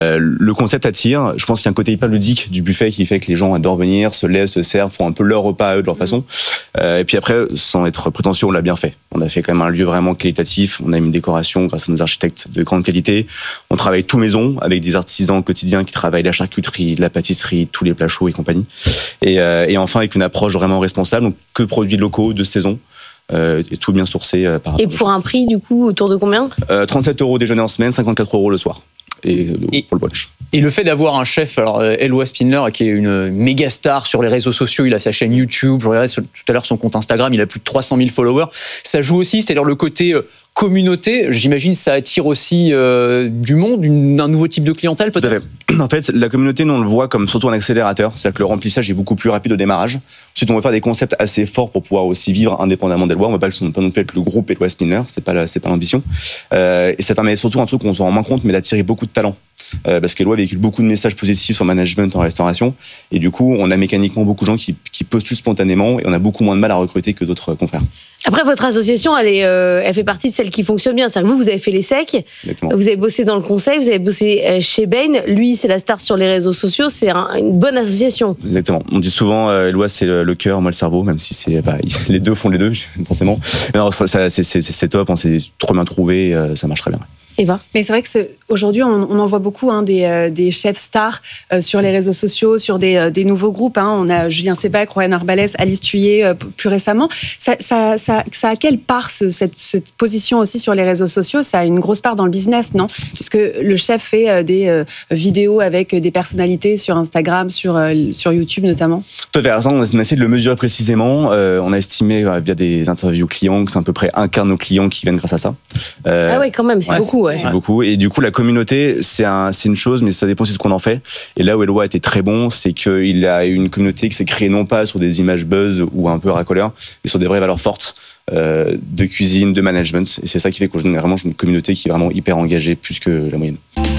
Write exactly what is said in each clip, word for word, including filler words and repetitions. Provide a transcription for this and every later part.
Euh, le concept attire. Je pense qu'il y a un côté hyper ludique du buffet qui fait que les gens adorent venir, se lèvent, se servent, font un peu leur repas à eux de leur façon. Euh, et puis après, sans être prétentieux, on l'a bien fait. On a fait quand même un lieu vraiment qualitatif. On a une décoration grâce à nos architectes de grande qualité. On travaille tout maison avec des artisans au quotidien qui travaillent la charcuterie, la pâtisserie, tous les plats chauds et compagnie. Et, euh, et enfin, avec une approche vraiment responsable, donc que produits locaux de saison. Euh, et tout bien sourcé euh, par Et pour un prix, du coup, autour de combien ? euh, trente-sept euros déjeuner en semaine, cinquante-quatre euros le soir. Et, et pour le brunch. Et le fait d'avoir un chef, alors Eloi Spindler, qui est une méga star sur les réseaux sociaux, il a sa chaîne YouTube, je regardais tout à l'heure son compte Instagram, il a plus de trois cent mille followers. Ça joue aussi, c'est-à-dire le côté communauté. J'imagine ça attire aussi euh, du monde, une, un nouveau type de clientèle peut-être. Tout à fait. En fait, la communauté, nous on le voit comme surtout un accélérateur, c'est-à-dire que le remplissage est beaucoup plus rapide au démarrage. Ensuite, on va faire des concepts assez forts pour pouvoir aussi vivre indépendamment d'Eloi. On ne va pas, pas non plus être le groupe Eloi Spindler, c'est pas, c'est pas l'ambition. Euh, et ça permet surtout un truc qu'on s'en rend moins compte, mais d'attirer beaucoup de talents. Euh, parce qu'Eloi véhicule beaucoup de messages positifs sur le management en restauration. Et du coup, on a mécaniquement beaucoup de gens qui, qui postulent spontanément et on a beaucoup moins de mal à recruter que d'autres confrères. Après, votre association, elle, est, euh, elle fait partie de celles qui fonctionnent bien. C'est-à-dire que vous, vous avez fait les secs, Exactement. Vous avez bossé dans le conseil, vous avez bossé chez Bain. Lui, c'est la star sur les réseaux sociaux. C'est un, une bonne association. Exactement. On dit souvent, euh, Eloi, c'est le, le cœur, moi le cerveau, même si c'est, bah, les deux font les deux, forcément. Mais non, ça, c'est, c'est, c'est top, hein, c'est trop bien trouvé, euh, ça marche très bien. Eva. Mais c'est vrai que c'est, aujourd'hui, on, on en voit beaucoup hein, des, euh, des chefs stars euh, sur les réseaux sociaux, sur des, euh, des nouveaux groupes. Hein. On a Julien Sebac, Rohan Arbalès, Alice Thuillier euh, plus récemment. Ça, ça, ça, ça a quelle part ce, cette, cette position aussi sur les réseaux sociaux ? Ça a une grosse part dans le business, non ? Puisque le chef fait euh, des euh, vidéos avec des personnalités sur Instagram, sur, euh, sur YouTube notamment. Tout à fait. Alors ça, on a essayé de le mesurer précisément. Euh, on a estimé euh, via des interviews clients que c'est à peu près un quart de nos clients qui viennent grâce à ça. Euh, ah oui, quand même, c'est ouais, beaucoup. Ouais. C'est ouais. beaucoup. Et du coup, la communauté, c'est, un, c'est une chose, mais ça dépend aussi de ce qu'on en fait. Et là où Eloi a été très bon, c'est qu'il a une communauté qui s'est créée non pas sur des images buzz ou un peu racoleurs, mais sur des vraies valeurs fortes euh, de cuisine, de management. Et c'est ça qui fait qu'on a vraiment une communauté qui est vraiment hyper engagée, plus que la moyenne.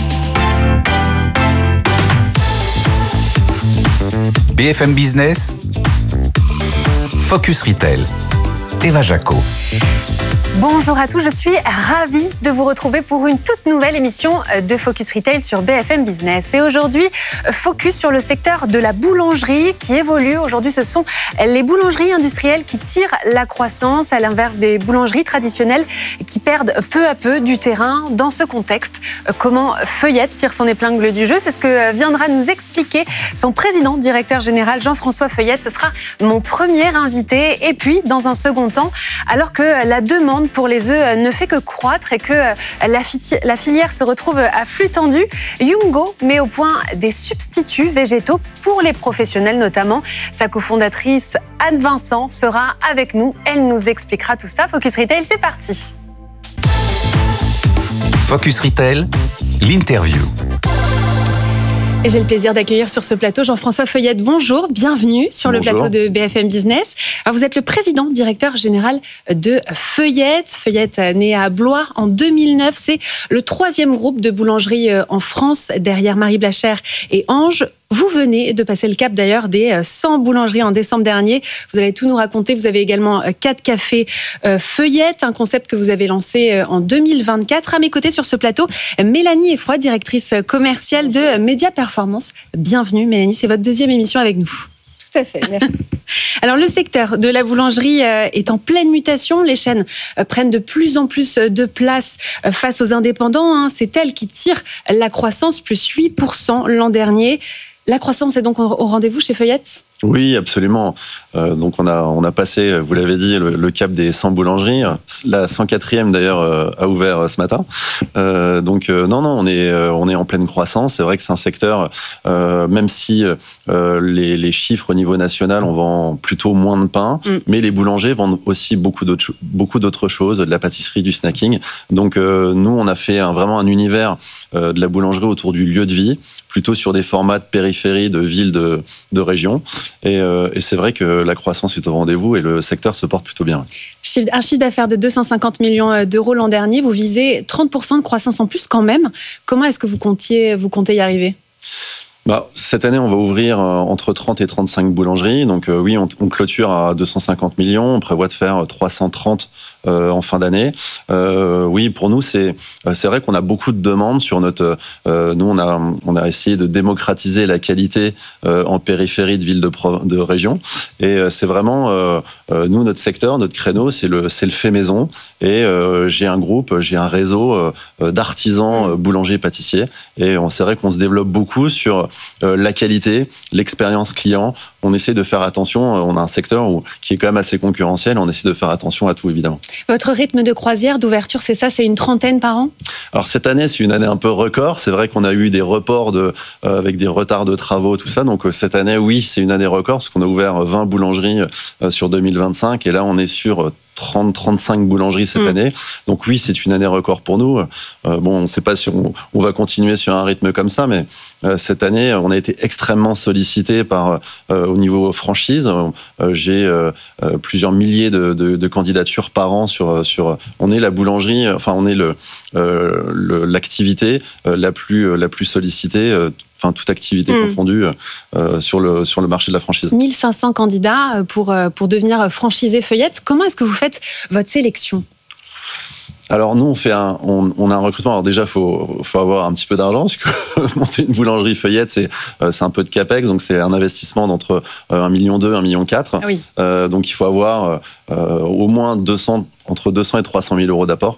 B F M Business, Focus Retail, Eva Jaco. Bonjour à tous, je suis ravie de vous retrouver pour une toute nouvelle émission de Focus Retail sur B F M Business. Et aujourd'hui, focus sur le secteur de la boulangerie qui évolue. Aujourd'hui, ce sont les boulangeries industrielles qui tirent la croissance, à l'inverse des boulangeries traditionnelles qui perdent peu à peu du terrain. Dans ce contexte, comment Feuillette tire son épingle du jeu, c'est ce que viendra nous expliquer son président, directeur général Jean-François Feuillette. Ce sera mon premier invité. Et puis, dans un second temps, alors que la demande pour les œufs ne fait que croître et que la, fi- la filière se retrouve à flux tendu, Yungo met au point des substituts végétaux pour les professionnels notamment. Sa cofondatrice Anne Vincent sera avec nous. Elle nous expliquera tout ça. Focus Retail, c'est parti. Focus Retail, l'interview. Et j'ai le plaisir d'accueillir sur ce plateau Jean-François Feuillette. Bonjour, bienvenue sur Bonjour. Le plateau de B F M Business. Alors vous êtes le président, directeur général de Feuillette. Feuillette, né à Blois en deux mille neuf, c'est le troisième groupe de boulangerie en France, derrière Marie Blachère et Ange. Vous venez de passer le cap d'ailleurs des cent boulangeries en décembre dernier. Vous allez tout nous raconter. Vous avez également quatre cafés Feuillette, un concept que vous avez lancé en deux mille vingt-quatre. À mes côtés sur ce plateau, Mélanie Effroy, directrice commerciale de Média Performance. Bienvenue Mélanie, c'est votre deuxième émission avec nous. Tout à fait, merci. Alors le secteur de la boulangerie est en pleine mutation. Les chaînes prennent de plus en plus de place face aux indépendants. C'est elles qui tirent la croissance, plus huit pour cent l'an dernier. La croissance est donc au rendez-vous chez Feuillette ? Oui, absolument. Euh, donc on a on a passé, vous l'avez dit, le, le cap des cent boulangeries. La cent quatrième d'ailleurs euh, a ouvert ce matin. Euh, donc euh, non non, on est euh, on est en pleine croissance. C'est vrai que c'est un secteur, euh, même si euh, les les chiffres au niveau national, on vend plutôt moins de pain, mm. mais les boulangers vendent aussi beaucoup d'autres beaucoup d'autres choses, de la pâtisserie, du snacking. Donc euh, nous, on a fait un, vraiment un univers euh, de la boulangerie autour du lieu de vie, plutôt sur des formats de périphérie, de villes, de de régions. Et, euh, et c'est vrai que la croissance est au rendez-vous et le secteur se porte plutôt bien. Un chiffre d'affaires de deux cent cinquante millions d'euros l'an dernier. Vous visez trente pour cent de croissance en plus quand même. Comment est-ce que vous comptiez, vous comptez y arriver ? Bah, cette année, on va ouvrir entre trente et trente-cinq boulangeries. Donc euh, oui, on, on clôture à deux cent cinquante millions. On prévoit de faire trois cent trente euh, en fin d'année. Euh, oui, pour nous, c'est c'est vrai qu'on a beaucoup de demandes sur notre. Euh, nous, on a on a essayé de démocratiser la qualité euh, en périphérie de villes de de région, et euh, c'est vraiment euh, euh, nous notre secteur, notre créneau, c'est le c'est le fait maison. Et euh, j'ai un groupe, j'ai un réseau euh, d'artisans euh, boulangers pâtissiers, et on c'est vrai qu'on se développe beaucoup sur euh, la qualité, l'expérience client. On essaie de faire attention. On a un secteur où, qui est quand même assez concurrentiel. On essaie de faire attention à tout, évidemment. Votre rythme de croisière, d'ouverture, c'est ça, c'est une trentaine par an? Alors cette année, c'est une année un peu record. C'est vrai qu'on a eu des reports de, euh, avec des retards de travaux, tout ça. Donc euh, cette année, oui, c'est une année record parce qu'on a ouvert vingt boulangeries euh, sur deux mille vingt-cinq, et là, on est sur euh, trente à trente-cinq boulangeries cette mmh. année. Donc oui, c'est une année record pour nous. Euh, bon, on ne sait pas si on, on va continuer sur un rythme comme ça, mais euh, cette année, on a été extrêmement sollicité par euh, au niveau franchise. Euh, j'ai euh, plusieurs milliers de, de, de candidatures par an sur sur. On est la boulangerie, enfin on est le, euh, le l'activité euh, la plus la plus sollicitée. Euh, Enfin, toute activité mmh. confondue euh, sur, le, sur le marché de la franchise. mille cinq cents candidats pour, pour devenir franchisé Feuillette. Comment est-ce que vous faites votre sélection ? Alors nous, on fait un, on, on a un recrutement. Alors déjà, faut, faut avoir un petit peu d'argent, parce que monter une boulangerie Feuillette, c'est, c'est un peu de capex, donc c'est un investissement d'entre un million deux, un million quatre. Ah oui. Euh, donc il faut avoir euh, au moins deux cents, entre deux cents et trois cent mille euros d'apport.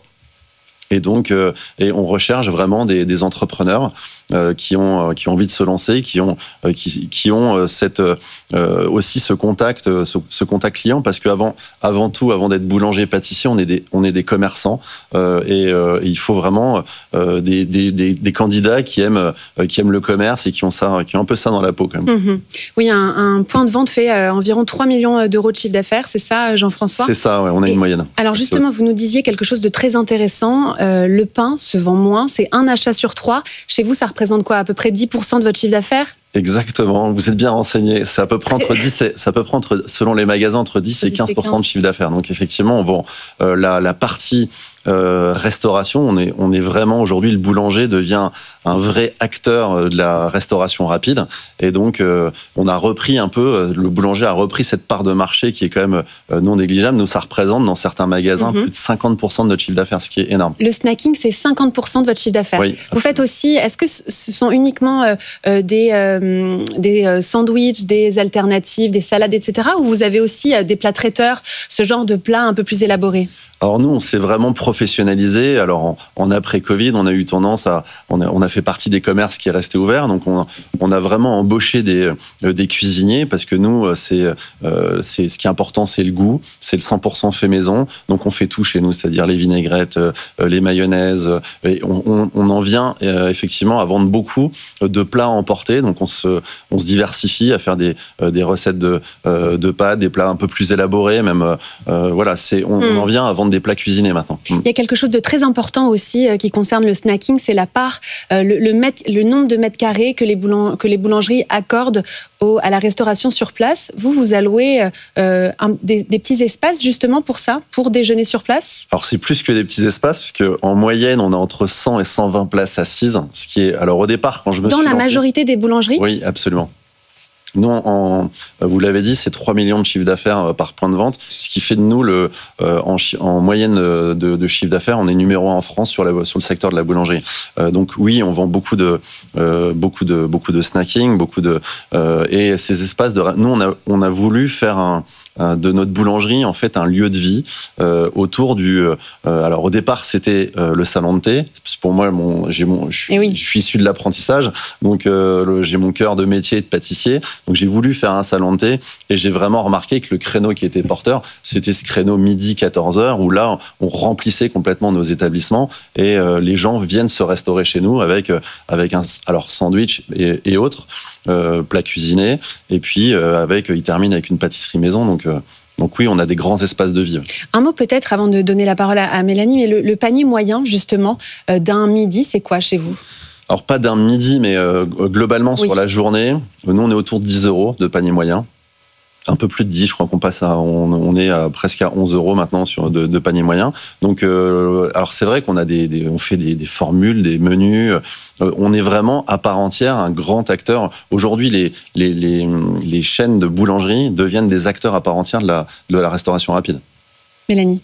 Et donc, euh, et on recherche vraiment des, des entrepreneurs euh, qui ont qui ont envie de se lancer, qui ont euh, qui, qui ont cette euh, aussi ce contact ce, ce contact client, parce qu'avant avant tout avant d'être boulanger pâtissier, on est des on est des commerçants euh, et, euh, et il faut vraiment euh, des, des, des des candidats qui aiment euh, qui aiment le commerce et qui ont ça qui ont un peu ça dans la peau quand même. Mmh. Oui, un, un point de vente fait euh, environ trois millions d'euros de chiffre d'affaires, c'est ça, Jean-François ? C'est ça, ouais, on a et une moyenne. Alors justement, vous nous disiez quelque chose de très intéressant. Euh, le pain se vend moins, c'est un achat sur trois. Chez vous, ça représente quoi, à peu près dix pour cent de votre chiffre d'affaires ? Exactement, vous êtes bien renseigné. C'est à peu près entre dix, et, c'est à peu près entre, selon les magasins, entre dix et quinze pour cent de chiffre d'affaires. Donc effectivement, on vend euh, la, la partie euh, restauration. On est, on est vraiment aujourd'hui, le boulanger devient un vrai acteur de la restauration rapide. Et donc, euh, on a repris un peu, le boulanger a repris cette part de marché qui est quand même euh, non négligeable. Nous, ça représente dans certains magasins mm-hmm. plus de cinquante pour cent de notre chiffre d'affaires, ce qui est énorme. Le snacking, c'est cinquante pour cent de votre chiffre d'affaires. Oui, vous faites aussi, est-ce que ce sont uniquement euh, des... Euh, des sandwichs, des alternatives, des salades, et cetera. Ou vous avez aussi des plats traiteurs, ce genre de plats un peu plus élaborés ? Alors nous, on s'est vraiment professionnalisé. Alors en, en après-Covid, on a eu tendance à, on a, on a fait partie des commerces qui restaient ouverts. Donc on, on a vraiment embauché des, des cuisiniers, parce que nous, c'est, euh, c'est ce qui est important, c'est le goût, c'est le cent pour cent fait maison. Donc on fait tout chez nous, c'est-à-dire les vinaigrettes, euh, les mayonnaises. Et on, on, on en vient euh, effectivement à vendre beaucoup de plats à emporter. Donc on se, on se diversifie à faire des, euh, des recettes de, euh, de pâtes, des plats un peu plus élaborés, même. Euh, voilà, c'est, on, mmh. on en vient à vendre des plats cuisinés maintenant. Il y a quelque chose de très important aussi euh, qui concerne le snacking, c'est la part, euh, le, le, mètre, le nombre de mètres carrés que les, boulang- que les boulangeries accordent au, à la restauration sur place. Vous, vous allouez euh, un, des, des petits espaces justement pour ça, pour déjeuner sur place ? Alors c'est plus que des petits espaces, puisque en moyenne, on a entre cent et cent vingt places assises, ce qui est, alors au départ, quand je me Dans suis la lancé, majorité des boulangeries ? Oui, absolument. Nous, en, vous l'avez dit, c'est trois millions de chiffre d'affaires par point de vente, ce qui fait de nous, le, euh, en, en moyenne de, de chiffre d'affaires, on est numéro un en France sur, la, sur le secteur de la boulangerie. Euh, donc oui, on vend beaucoup de, euh, beaucoup de, beaucoup de snacking, beaucoup de, euh, et ces espaces de... Nous, on a, on a voulu faire un... de notre boulangerie, en fait, un lieu de vie euh, autour du... Euh, alors, au départ, c'était euh, le salon de thé. Pour moi, mon, j'ai mon, je, suis, oui. je suis issu de l'apprentissage, donc euh, le, j'ai mon cœur de métier de pâtissier. Donc, j'ai voulu faire un salon de thé et j'ai vraiment remarqué que le créneau qui était porteur, c'était ce créneau midi quatorze heures où là, on remplissait complètement nos établissements et euh, les gens viennent se restaurer chez nous avec, euh, avec un alors, sandwich et, et autres. Euh, plat cuisiné, et puis euh, avec, il termine avec une pâtisserie maison, donc, euh, donc oui, on a des grands espaces de vie. Un mot peut-être avant de donner la parole à, à Mélanie, mais le, le panier moyen justement euh, d'un midi, c'est quoi chez vous ? Alors pas d'un midi, mais euh, globalement oui. Sur la journée, nous on est autour de dix euros de panier moyen. Un peu plus de dix, je crois qu'on passe à, on, on est à presque à onze euros maintenant sur de, de panier moyen. Donc, euh, alors c'est vrai qu'on a des, des on fait des, des formules, des menus. Euh, on est vraiment à part entière un grand acteur. Aujourd'hui, les, les, les, les chaînes de boulangerie deviennent des acteurs à part entière de la, de la restauration rapide. Mélanie.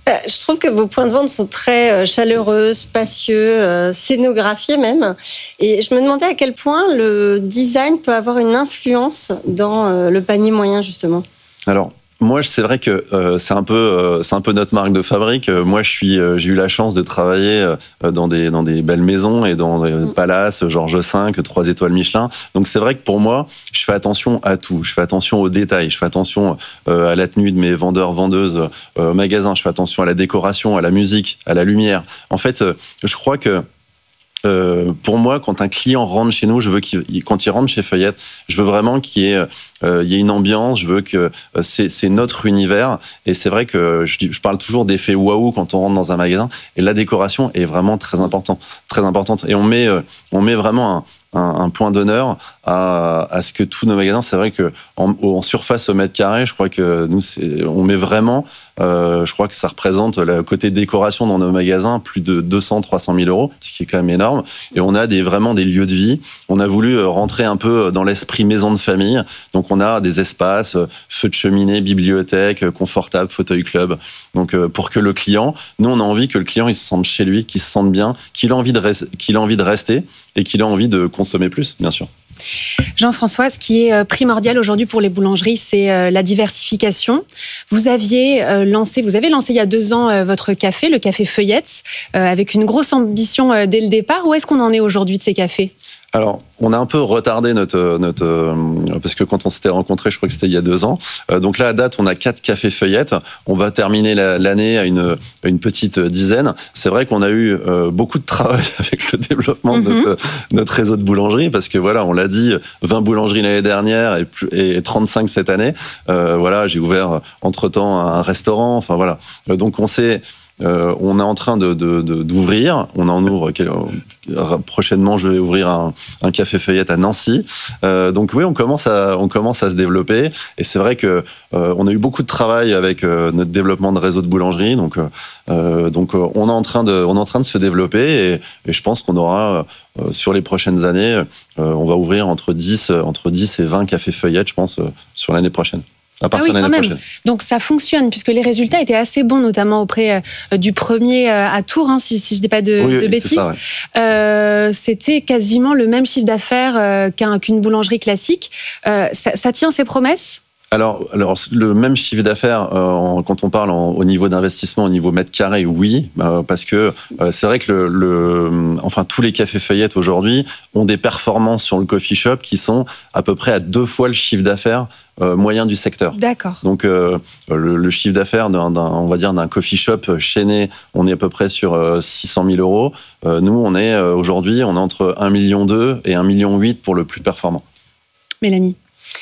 Je trouve que vos points de vente sont très chaleureux, spacieux, euh, scénographiés même. Et je me demandais à quel point le design peut avoir une influence dans euh, le panier moyen, justement. Alors, moi, c'est vrai que euh, c'est un peu, euh, c'est un peu notre marque de fabrique. Euh, moi, je suis, euh, j'ai eu la chance de travailler euh, dans des, dans des belles maisons et dans des mmh. palaces, Georges cinq, trois étoiles Michelin. Donc, c'est vrai que pour moi, je fais attention à tout. Je fais attention aux détails. Je fais attention euh, à la tenue de mes vendeurs, vendeuses euh, au magasin. Je fais attention à la décoration, à la musique, à la lumière. En fait, euh, je crois que Euh, pour moi, quand un client rentre chez nous, je veux qu'il, quand il rentre chez Feuillette, je veux vraiment qu'il y ait, euh, il y ait une ambiance. Je veux que euh, c'est, c'est notre univers. Et c'est vrai que je, je parle toujours d'effet waouh quand on rentre dans un magasin. Et la décoration est vraiment très importante, très importante. Et on met, euh, on met vraiment un, un, un point d'honneur à, à ce que tous nos magasins. C'est vrai que en, en surface au mètre carré, je crois que nous, c'est, on met vraiment. Euh, je crois que ça représente le côté décoration dans nos magasins plus de deux cents à trois cent mille euros, ce qui est quand même énorme. Et on a des, vraiment des lieux de vie. On a voulu rentrer un peu dans l'esprit maison de famille. Donc on a des espaces, feu de cheminée, bibliothèque, confortable, fauteuil club. Donc pour que le client, nous on a envie que le client il se sente chez lui, qu'il se sente bien, qu'il a envie de, res- qu'il a envie de rester et qu'il a envie de consommer plus, bien sûr. Jean-François, ce qui est primordial aujourd'hui pour les boulangeries, c'est la diversification. Vous aviez lancé, vous avez lancé il y a deux ans votre café, le café Feuillette, avec une grosse ambition dès le départ. Où est-ce qu'on en est aujourd'hui de ces cafés ? Alors, on a un peu retardé notre, notre parce que quand on s'était rencontrés, je crois que c'était il y a deux ans. Donc là, à date, on a quatre cafés Feuillettes. On va terminer l'année à une, une petite dizaine. C'est vrai qu'on a eu beaucoup de travail avec le développement de notre, mm-hmm. notre réseau de boulangeries, parce que voilà, on l'a dit, vingt boulangeries l'année dernière et, plus, et trente-cinq cette année. Euh, voilà, j'ai ouvert entre-temps un restaurant. Enfin voilà. Donc on s'est Euh, on est en train de, de, de, d'ouvrir. On en ouvre euh, prochainement. Je vais ouvrir un, un café Feuillette à Nancy. Euh, donc oui, on commence à on commence à se développer. Et c'est vrai que euh, on a eu beaucoup de travail avec euh, notre développement de réseau de boulangerie. Donc euh, donc euh, on est en train de on est en train de se développer. Et, et je pense qu'on aura euh, sur les prochaines années, euh, on va ouvrir entre dix entre dix et vingt cafés Feuillette, je pense, euh, sur l'année prochaine. À partir ah oui, de l'année prochaine. Donc ça fonctionne, puisque les résultats étaient assez bons, notamment auprès euh, du premier euh, à Tours, hein, si, si je ne dis pas de, oui, de oui, bêtises. Ça, ouais. euh, c'était quasiment le même chiffre d'affaires euh, qu'un, qu'une boulangerie classique. Euh, ça, ça tient ses promesses ? Alors, alors, le même chiffre d'affaires, euh, quand on parle en, au niveau d'investissement, au niveau mètre carré, oui, euh, parce que euh, c'est vrai que le, le, enfin, tous les cafés Feuillette aujourd'hui ont des performances sur le coffee shop qui sont à peu près à deux fois le chiffre d'affaires euh, moyen du secteur. D'accord. Donc, euh, le, le chiffre d'affaires d'un, d'un, on va dire, d'un coffee shop chaîné, on est à peu près sur euh, six cent mille euros. Euh, nous, on est euh, aujourd'hui, on est entre un virgule deux million et un virgule huit million pour le plus performant. Mélanie.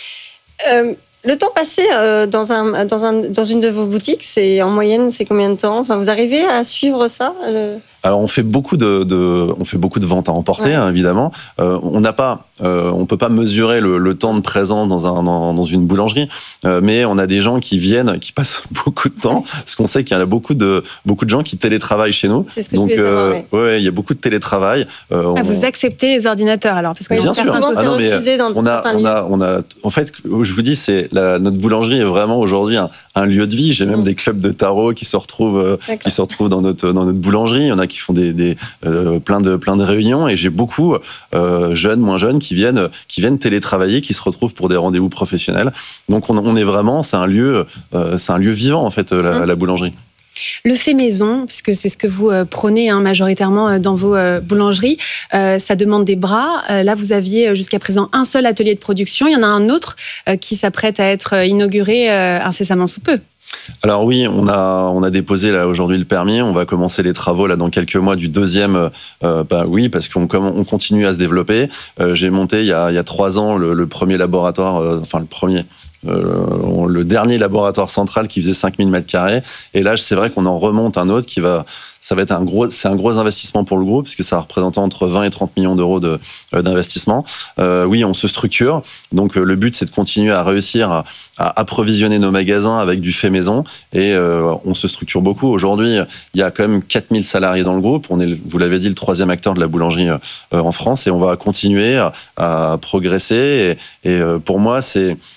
Euh... Le temps passé euh, dans, un, dans, un, dans une de vos boutiques, c'est, en moyenne, c'est combien de temps ? Enfin, vous arrivez à suivre ça le... Alors on fait beaucoup de, de on fait beaucoup de ventes à emporter, ouais. hein, évidemment. Euh, on n'a pas, euh, on peut pas mesurer le, le temps de présence dans un dans, dans une boulangerie, euh, mais on a des gens qui viennent, qui passent beaucoup de temps, parce qu'on sait qu'il y a beaucoup de beaucoup de gens qui télétravaillent chez nous. C'est ce que Donc je voulais euh, savoir, ouais. ouais, il y a beaucoup de télétravail. Euh, ah, on... Vous acceptez les ordinateurs alors, parce que bien sûr. Souvent, ah, non, mais dans on a on a on a en fait, je vous dis, c'est la, notre boulangerie est vraiment aujourd'hui un, un lieu de vie. J'ai même mmh. des clubs de tarot qui se retrouvent D'accord. qui se retrouvent dans notre dans notre boulangerie. Il y en a qui font des, des Euh, plein de plein de réunions, et j'ai beaucoup euh, jeunes, moins jeunes, qui viennent qui viennent télétravailler, qui se retrouvent pour des rendez-vous professionnels. Donc on, on est vraiment, c'est un lieu, euh, c'est un lieu vivant en fait, la, mmh. la boulangerie. Le fait maison, puisque c'est ce que vous euh, prônez hein, majoritairement dans vos euh, boulangeries, euh, ça demande des bras. Euh, là, vous aviez jusqu'à présent un seul atelier de production. Il y en a un autre euh, qui s'apprête à être inauguré euh, incessamment sous peu. Alors oui, on a on a déposé là aujourd'hui le permis. On va commencer les travaux là dans quelques mois du deuxième. Euh, bah oui, parce qu'on on continue à se développer. Euh, j'ai monté il y a il y a trois ans le, le premier laboratoire, euh, enfin le premier. Euh, le dernier laboratoire central qui faisait cinq mille mètres carrés, et là c'est vrai qu'on en remonte un autre qui va, ça va être un gros, c'est un gros investissement pour le groupe, puisque ça représente entre vingt et trente millions d'euros de, euh, d'investissement. Euh, oui, on se structure, donc euh, le but c'est de continuer à réussir à, à approvisionner nos magasins avec du fait maison, et euh, on se structure beaucoup. Aujourd'hui, il y a quand même quatre mille salariés dans le groupe. On est, vous l'avez dit, le troisième acteur de la boulangerie euh, en France, et on va continuer à, à progresser. Et, et euh, pour moi, c'est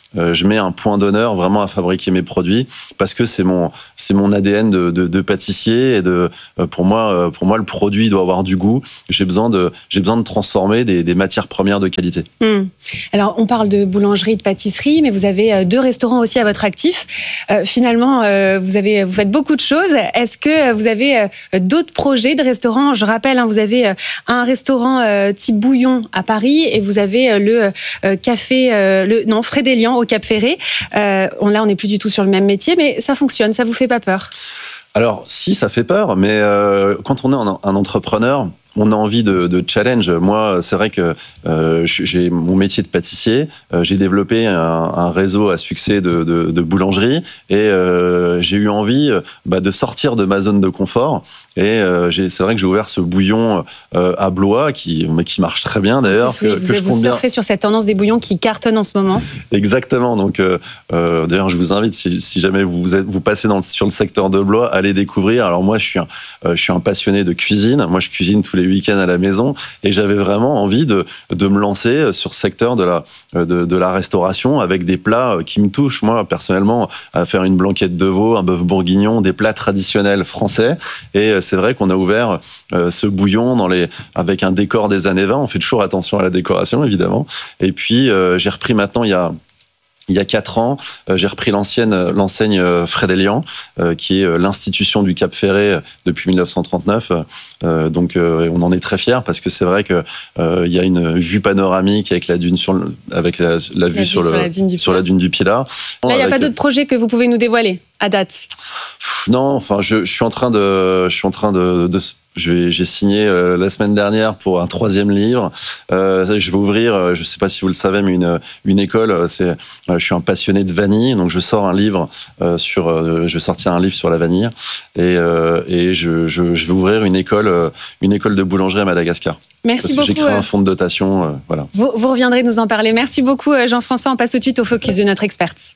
euh, je mets un point d'honneur vraiment à fabriquer mes produits parce que c'est mon, c'est mon A D N de, de, de pâtissier et de, euh, pour moi, euh, pour moi, le produit doit avoir du goût. J'ai besoin de, j'ai besoin de transformer des, des matières premières de qualité. Mmh. Alors, on parle de boulangerie, de pâtisserie, mais vous avez deux restaurants aussi à votre actif. Euh, finalement, euh, vous avez, vous faites beaucoup de choses. Est-ce que vous avez euh, d'autres projets de restaurants? Je rappelle, hein, vous avez euh, un restaurant euh, type Bouillon à Paris et vous avez euh, le euh, café, euh, le non Frédélian au Cap Ferré. Euh, on, là, on n'est plus du tout sur le même métier, mais ça fonctionne. Ça vous fait pas peur? Alors, si, ça fait peur, mais euh, quand on est un, un entrepreneur, on a envie de, de challenge. Moi, c'est vrai que euh, j'ai mon métier de pâtissier. Euh, j'ai développé un, un réseau à succès de, de, de boulangerie et euh, j'ai eu envie bah, de sortir de ma zone de confort. Et euh, c'est vrai que j'ai ouvert ce bouillon euh, à Blois qui, qui marche très bien d'ailleurs. Oui, que, vous que je vous surfez bien sur cette tendance des bouillons qui cartonnent en ce moment. Exactement. Donc, euh, euh, d'ailleurs, je vous invite, si, si jamais vous, êtes, vous passez dans le, sur le secteur de Blois, allez découvrir. Alors moi, je suis un, euh, je suis un passionné de cuisine. Moi, je cuisine tous les week-ends à la maison et j'avais vraiment envie de, de me lancer sur ce secteur de la, de, de la restauration avec des plats qui me touchent. Moi, personnellement, à faire une blanquette de veau, un bœuf bourguignon, des plats traditionnels français. Et c'est vrai qu'on a ouvert euh, ce bouillon dans les, avec un décor des années vingt. On fait toujours attention à la décoration, évidemment. Et puis, euh, j'ai repris maintenant, il y a Il y a quatre ans, euh, j'ai repris l'ancienne, l'enseigne euh, Frédélian, euh, qui est euh, l'institution du Cap Ferré euh, depuis mille neuf cent trente-neuf. Euh, donc, euh, on en est très fiers parce que c'est vrai que euh, il y a une vue panoramique avec la dune sur le, avec la, la, la vue, vue sur, sur, le, la sur la dune du Pilat. Là, il n'y a pas d'autres projets que vous pouvez nous dévoiler à date? Non, enfin, je, je suis en train de, je suis en train de, de j'ai signé euh, la semaine dernière pour un troisième livre. Euh, je vais ouvrir, euh, je ne sais pas si vous le savez, mais une, une école. C'est, euh, je suis un passionné de vanille, donc je sors un livre euh, sur, euh, je vais sortir un livre sur la vanille et, euh, et je, je, je vais ouvrir une école, euh, une école de boulangerie à Madagascar. Merci Parce beaucoup. Que j'ai créé un fonds de dotation, euh, voilà. Vous, vous reviendrez nous en parler. Merci beaucoup, Jean-François. On passe tout de suite au focus de notre experte.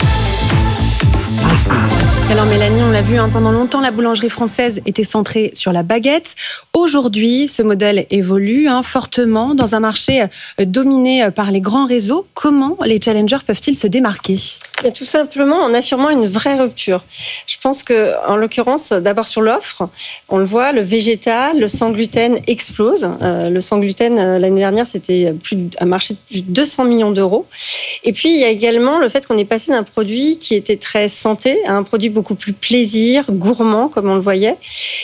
Alors Mélanie, on l'a vu, hein, pendant longtemps, la boulangerie française était centrée sur la baguette. Aujourd'hui, ce modèle évolue hein, fortement dans un marché euh, dominé par les grands réseaux. Comment les challengers peuvent-ils se démarquer ? Et tout simplement en affirmant une vraie rupture. Je pense que, en l'occurrence, d'abord sur l'offre, on le voit, le végétal, le sans gluten explose. Euh, le sans gluten, euh, l'année dernière, c'était plus un marché de plus de deux cents millions d'euros. Et puis, il y a également le fait qu'on est passé d'un produit qui était très santé à un produit beaucoup plus plaisir, gourmand, comme on le voyait.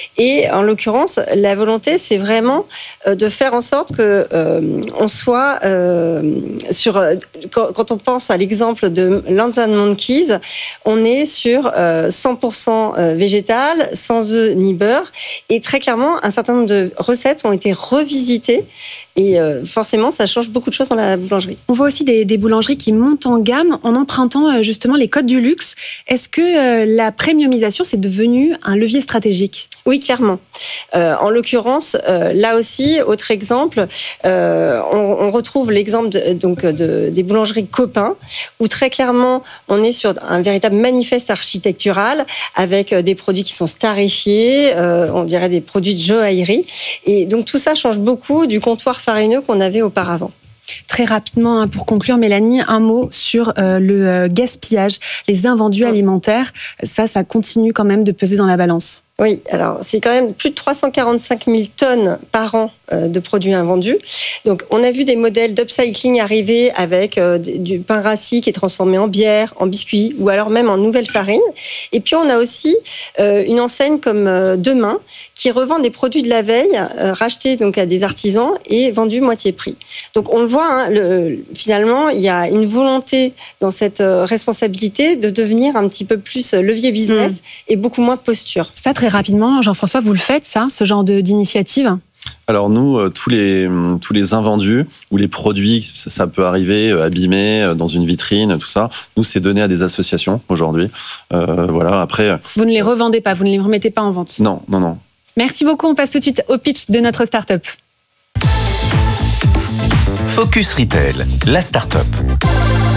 Et en l'occurrence, la volonté, c'est vraiment de faire en sorte que euh, on soit euh, sur. Quand, quand on pense à l'exemple de Lands and Monkeys, on est sur euh, cent pour cent végétal, sans œufs ni beurre. Et très clairement, un certain nombre de recettes ont été revisitées. Et euh, forcément, ça change beaucoup de choses dans la boulangerie. On voit aussi des, des boulangeries qui montent en gamme en empruntant justement les codes du luxe. Est-ce que euh, la premiumisation, c'est devenu un levier stratégique ? Oui, clairement. Euh, en l'occurrence, euh, là aussi, autre exemple, euh, on, on retrouve l'exemple de, donc de, des boulangeries Copain, où très clairement, on est sur un véritable manifeste architectural avec des produits qui sont starifiés, euh, on dirait des produits de joaillerie. Et donc tout ça change beaucoup du comptoir farineux qu'on avait auparavant. Très rapidement, pour conclure, Mélanie, un mot sur euh, le gaspillage, les invendus alimentaires. Ça, ça continue quand même de peser dans la balance. Oui, alors c'est quand même plus de trois cent quarante-cinq mille tonnes par an de produits invendus. Donc on a vu des modèles d'upcycling arriver avec euh, du pain rassis qui est transformé en bière, en biscuit ou alors même en nouvelle farine. Et puis on a aussi euh, une enseigne comme euh, Demain qui revend des produits de la veille euh, rachetés donc à des artisans et vendus moitié prix. Donc on le voit, hein, le, finalement il y a une volonté dans cette euh, responsabilité de devenir un petit peu plus levier business mmh. et beaucoup moins posture. Ça très rapidement, Jean-François, vous le faites ça, ce genre de, d'initiative ? Alors nous, euh, tous les tous les invendus ou les produits, ça, ça peut arriver euh, abîmés euh, dans une vitrine, tout ça. Nous, c'est donné à des associations aujourd'hui. Euh, voilà. Après, vous ne les revendez pas, vous ne les remettez pas en vente. Non, non, non. Merci beaucoup. On passe tout de suite au pitch de notre start-up. Focus Retail, la start-up.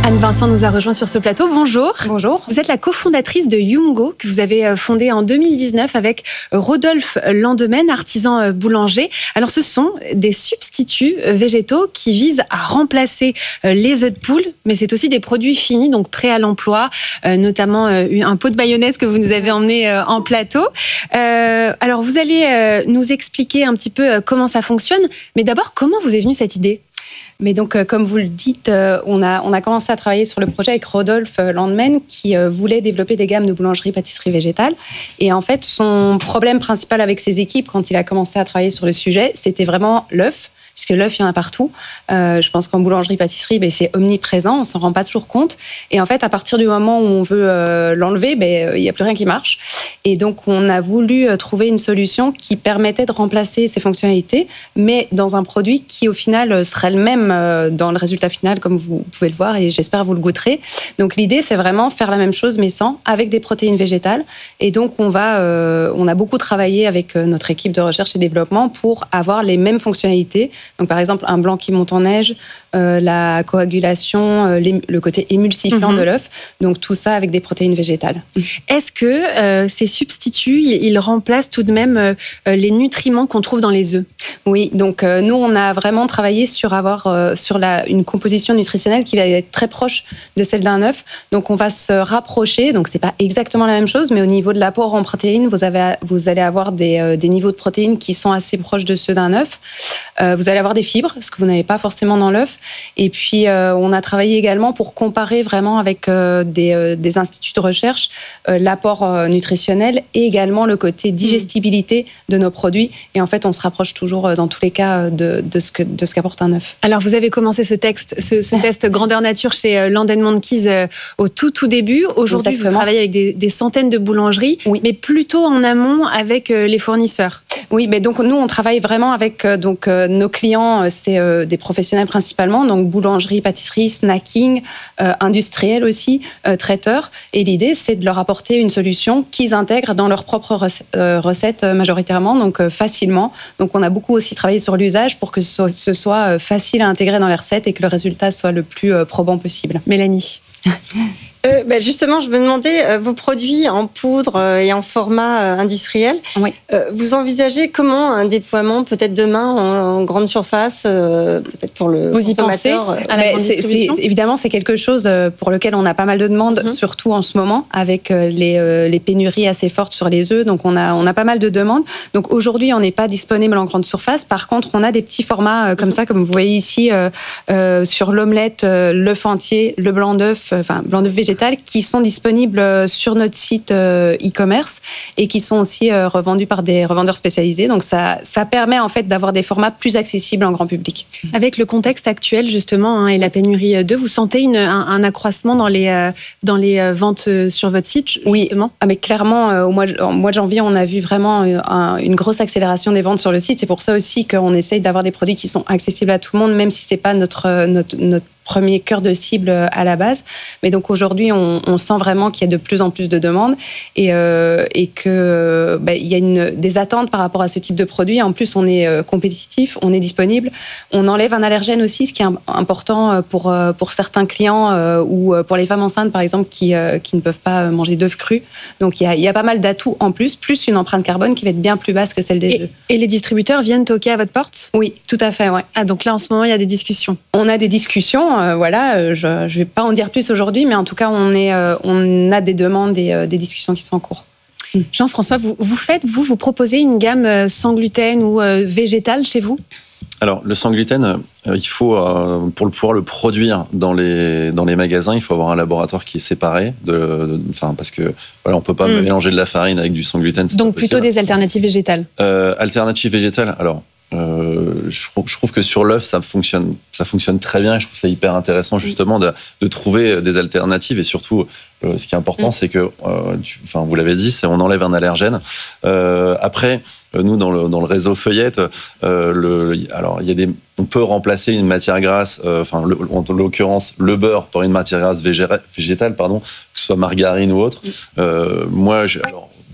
Anne Vincent nous a rejoint sur ce plateau. Bonjour. Bonjour. Vous êtes la cofondatrice de Yumgo, que vous avez fondé en deux mille dix-neuf avec Rodolphe Landemaine, artisan boulanger. Alors, ce sont des substituts végétaux qui visent à remplacer les œufs de poule, mais c'est aussi des produits finis, donc prêts à l'emploi, notamment un pot de mayonnaise que vous nous avez emmené en plateau. Alors, vous allez nous expliquer un petit peu comment ça fonctionne, mais d'abord, comment vous est venue cette idée ? Mais donc, euh, comme vous le dites, euh, on, a, on a commencé à travailler sur le projet avec Rodolphe Landemaine qui euh, voulait développer des gammes de boulangerie-pâtisserie végétale. Et en fait, son problème principal avec ses équipes, quand il a commencé à travailler sur le sujet, c'était vraiment l'œuf. Puisque l'œuf, il y en a partout. Euh, je pense qu'en boulangerie-pâtisserie, ben, c'est omniprésent, on ne s'en rend pas toujours compte. Et en fait, à partir du moment où on veut euh, l'enlever, ben, il n'y a plus rien qui marche. Et donc, on a voulu euh, trouver une solution qui permettait de remplacer ces fonctionnalités, mais dans un produit qui, au final, serait le même euh, dans le résultat final, comme vous pouvez le voir, et j'espère vous le goûterez. Donc, l'idée, c'est vraiment faire la même chose, mais sans, avec des protéines végétales. Et donc, on, va, euh, on a beaucoup travaillé avec euh, notre équipe de recherche et développement pour avoir les mêmes fonctionnalités. Donc, par exemple, un blanc qui monte en neige, euh, la coagulation, euh, le côté émulsifiant mmh. de l'œuf. Donc, tout ça avec des protéines végétales. Est-ce que euh, ces substituts, ils remplacent tout de même euh, les nutriments qu'on trouve dans les œufs ? Oui, donc euh, nous, on a vraiment travaillé sur avoir euh, sur la, une composition nutritionnelle qui va être très proche de celle d'un œuf. Donc, on va se rapprocher. Donc, c'est pas exactement la même chose, mais au niveau de l'apport en protéines, vous, avez, vous allez avoir des, euh, des niveaux de protéines qui sont assez proches de ceux d'un œuf. Euh, vous allez avoir des fibres, ce que vous n'avez pas forcément dans l'œuf. Et puis, euh, on a travaillé également pour comparer vraiment avec euh, des, euh, des instituts de recherche euh, l'apport euh, nutritionnel et également le côté digestibilité de nos produits. Et en fait, on se rapproche toujours, euh, dans tous les cas, de, de, ce que, de ce qu'apporte un œuf. Alors, vous avez commencé ce, texte, ce, ce test grandeur nature chez euh, Land and Monkeys euh, au tout, tout début. Aujourd'hui, Exactement. Vous travaillez avec des, des centaines de boulangeries, oui. mais plutôt en amont avec euh, les fournisseurs. Oui, mais donc nous, on travaille vraiment avec euh, donc, euh, nos clients, c'est euh, des professionnels principalement, donc boulangerie, pâtisserie, snacking, euh, industriel aussi, euh, traiteurs. Et l'idée, c'est de leur apporter une solution qu'ils intègrent dans leurs propres recettes, euh, recettes euh, majoritairement, donc euh, facilement. Donc on a beaucoup aussi travaillé sur l'usage pour que ce, ce soit euh, facile à intégrer dans les recettes et que le résultat soit le plus euh, probant possible. Mélanie. Euh, bah justement, je me demandais, euh, vos produits en poudre euh, et en format euh, industriel, oui. euh, vous envisagez comment un déploiement peut-être demain en, en grande surface, euh, peut-être pour le vous consommateur y pensez à la grande c'est, distribution c'est, Évidemment, c'est quelque chose pour lequel on a pas mal de demandes, mmh. surtout en ce moment, avec les, euh, les pénuries assez fortes sur les œufs. Donc, on a, on a pas mal de demandes. Donc, aujourd'hui, on n'est pas disponible en grande surface. Par contre, on a des petits formats euh, comme mmh. ça, comme vous voyez ici, euh, euh, sur l'omelette, euh, l'œuf entier, le blanc d'œuf, enfin, blanc d'œuf végétal, qui sont disponibles sur notre site e-commerce et qui sont aussi revendus par des revendeurs spécialisés. Donc ça, ça permet en fait d'avoir des formats plus accessibles en grand public. Avec le contexte actuel justement hein, et la pénurie d'œufs, vous sentez une, un, un accroissement dans les, euh, dans les ventes sur votre site justement ? Oui, ah, mais clairement euh, au, mois, au mois de janvier, on a vu vraiment un, une grosse accélération des ventes sur le site. C'est pour ça aussi qu'on essaye d'avoir des produits qui sont accessibles à tout le monde, même si c'est pas notre, notre, notre premier cœur de cible à la base. Mais donc aujourd'hui, on, on sent vraiment qu'il y a de plus en plus de demandes et, euh, et que bah, il y a une, des attentes par rapport à ce type de produit. En plus, on est compétitif, on est disponible. On enlève un allergène aussi, ce qui est important pour, pour certains clients euh, ou pour les femmes enceintes, par exemple, qui, euh, qui ne peuvent pas manger d'œufs crus. Donc il y a, il y a pas mal d'atouts en plus, plus une empreinte carbone qui va être bien plus basse que celle des œufs. Et les distributeurs viennent toquer à votre porte ? Oui, tout à fait, ouais. Ah, donc là, en ce moment, il y a des discussions. On a des discussions. Euh, voilà, je ne vais pas en dire plus aujourd'hui, mais en tout cas, on, est, euh, on a des demandes et euh, des discussions qui sont en cours. Jean-François, vous, vous faites, vous, vous proposez une gamme sans gluten ou euh, végétale chez vous ? Alors, le sans gluten, euh, il faut, euh, pour le pouvoir le produire dans les, dans les magasins, il faut avoir un laboratoire qui est séparé, de, de, enfin, parce que voilà, on ne peut pas mmh. mélanger de la farine avec du sans gluten. Donc, plutôt des alternatives végétales. Euh, alternatives végétales, alors... Euh, je, je trouve que sur l'œuf, ça fonctionne, ça fonctionne très bien. Et je trouve ça hyper intéressant justement de, de trouver des alternatives. Et surtout, euh, ce qui est important, mmh. c'est que, euh, tu, enfin, vous l'avez dit, c'est on enlève un allergène. Euh, après, nous dans le dans le réseau Feuillette, euh, le, alors il y a des, on peut remplacer une matière grasse, euh, enfin le, en l'occurrence le beurre par une matière grasse végétale, pardon, que ce soit margarine ou autre. Mmh. Euh, moi, j'ai, alors,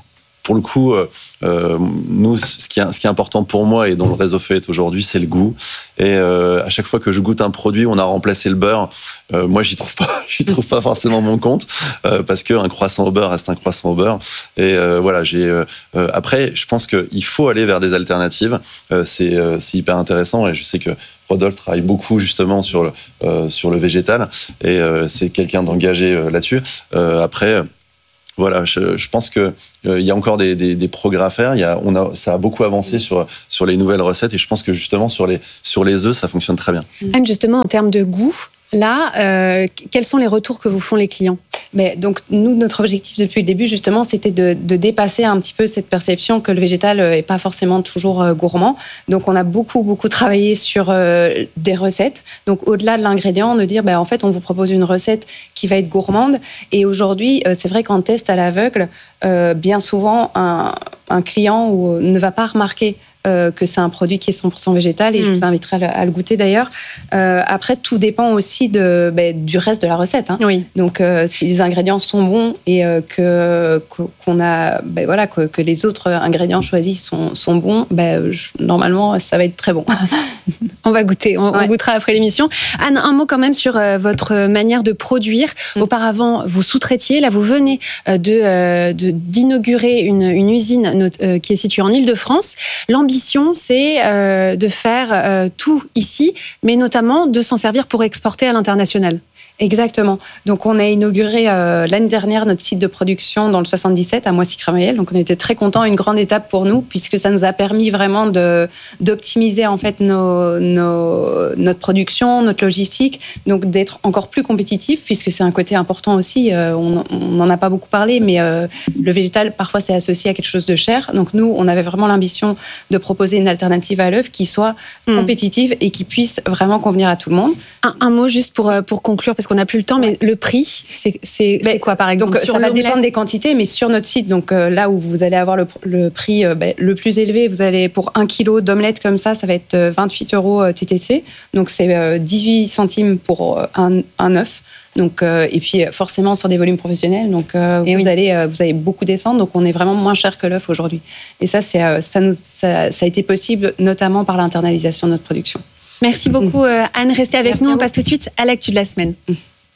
pour le coup, euh, nous, ce qui, est, ce qui est important pour moi et dans le réseau Feuillette aujourd'hui, c'est le goût. Et euh, à chaque fois que je goûte un produit, on a remplacé le beurre. Euh, moi, j'y trouve pas, j'y trouve pas forcément mon compte euh, parce qu'un croissant au beurre reste un croissant au beurre. Et euh, voilà, j'ai. Euh, après, je pense qu'il faut aller vers des alternatives. Euh, c'est, euh, c'est hyper intéressant et je sais que Rodolphe travaille beaucoup justement sur le, euh, sur le végétal et euh, c'est quelqu'un d'engagé euh, là-dessus. Euh, après, voilà, je, je pense qu'il euh, y a encore des, des, des progrès à faire. Il y a, on a, ça a beaucoup avancé sur, sur les nouvelles recettes et je pense que justement sur les, sur les œufs, ça fonctionne très bien. Anne, justement, en termes de goût, là, euh, quels sont les retours que vous font les clients ? Mais donc, nous, notre objectif depuis le début, justement, c'était de, de dépasser un petit peu cette perception que le végétal n'est pas forcément toujours gourmand. Donc, on a beaucoup, beaucoup travaillé sur euh, des recettes. Donc, au-delà de l'ingrédient, de dire, ben, en fait, on vous propose une recette qui va être gourmande. Et aujourd'hui, euh, c'est vrai qu'en test à l'aveugle, euh, bien souvent, un, un client ne va pas remarquer Euh, que c'est un produit qui est cent pour cent végétal et mmh. je vous inviterai à le, à le goûter d'ailleurs. Euh, après, tout dépend aussi de, bah, du reste de la recette. Hein. Oui. Donc, euh, si les ingrédients sont bons et euh, que, qu'on a, bah, voilà, que, que les autres ingrédients choisis sont, sont bons, bah, je, normalement, ça va être très bon. On va goûter, on, ouais. on goûtera après l'émission. Anne, un mot quand même sur euh, votre manière de produire. Mmh. Auparavant, vous sous-traitiez. Là, vous venez euh, de, euh, de, d'inaugurer une, une usine euh, qui est située en Île-de-France. L'ambition, c'est euh, de faire euh, tout ici, mais notamment de s'en servir pour exporter à l'international. Exactement. Donc, on a inauguré euh, l'année dernière notre site de production dans le soixante-dix-sept à Moissy-Cramayel. Donc, on était très contents. Une grande étape pour nous, puisque ça nous a permis vraiment de, d'optimiser en fait nos, nos, notre production, notre logistique. Donc, d'être encore plus compétitif, puisque c'est un côté important aussi. Euh, on n'en a pas beaucoup parlé, mais euh, le végétal, parfois, c'est associé à quelque chose de cher. Donc, nous, on avait vraiment l'ambition de proposer une alternative à l'œuf qui soit mmh. compétitive et qui puisse vraiment convenir à tout le monde. Un, un mot juste pour, pour conclure, parce qu'on n'a plus le temps, mais le prix, c'est, c'est, c'est quoi par exemple? Donc, sur ça va dépendre des quantités, mais sur notre site, donc euh, là où vous allez avoir le, le prix euh, ben, le plus élevé, vous allez pour un kilo d'omelette comme ça, ça va être vingt-huit euros T T C. Donc c'est euh, dix-huit centimes pour un, un œuf. Donc, euh, et puis forcément sur des volumes professionnels, donc euh, vous, oui. allez, euh, vous allez beaucoup descendre, donc on est vraiment moins cher que l'œuf aujourd'hui. Et ça, c'est, euh, ça, nous, ça, ça a été possible notamment par l'internalisation de notre production. Merci beaucoup mmh. Anne, restez avec Merci nous, on passe tout de suite à l'actu de la semaine. Mmh.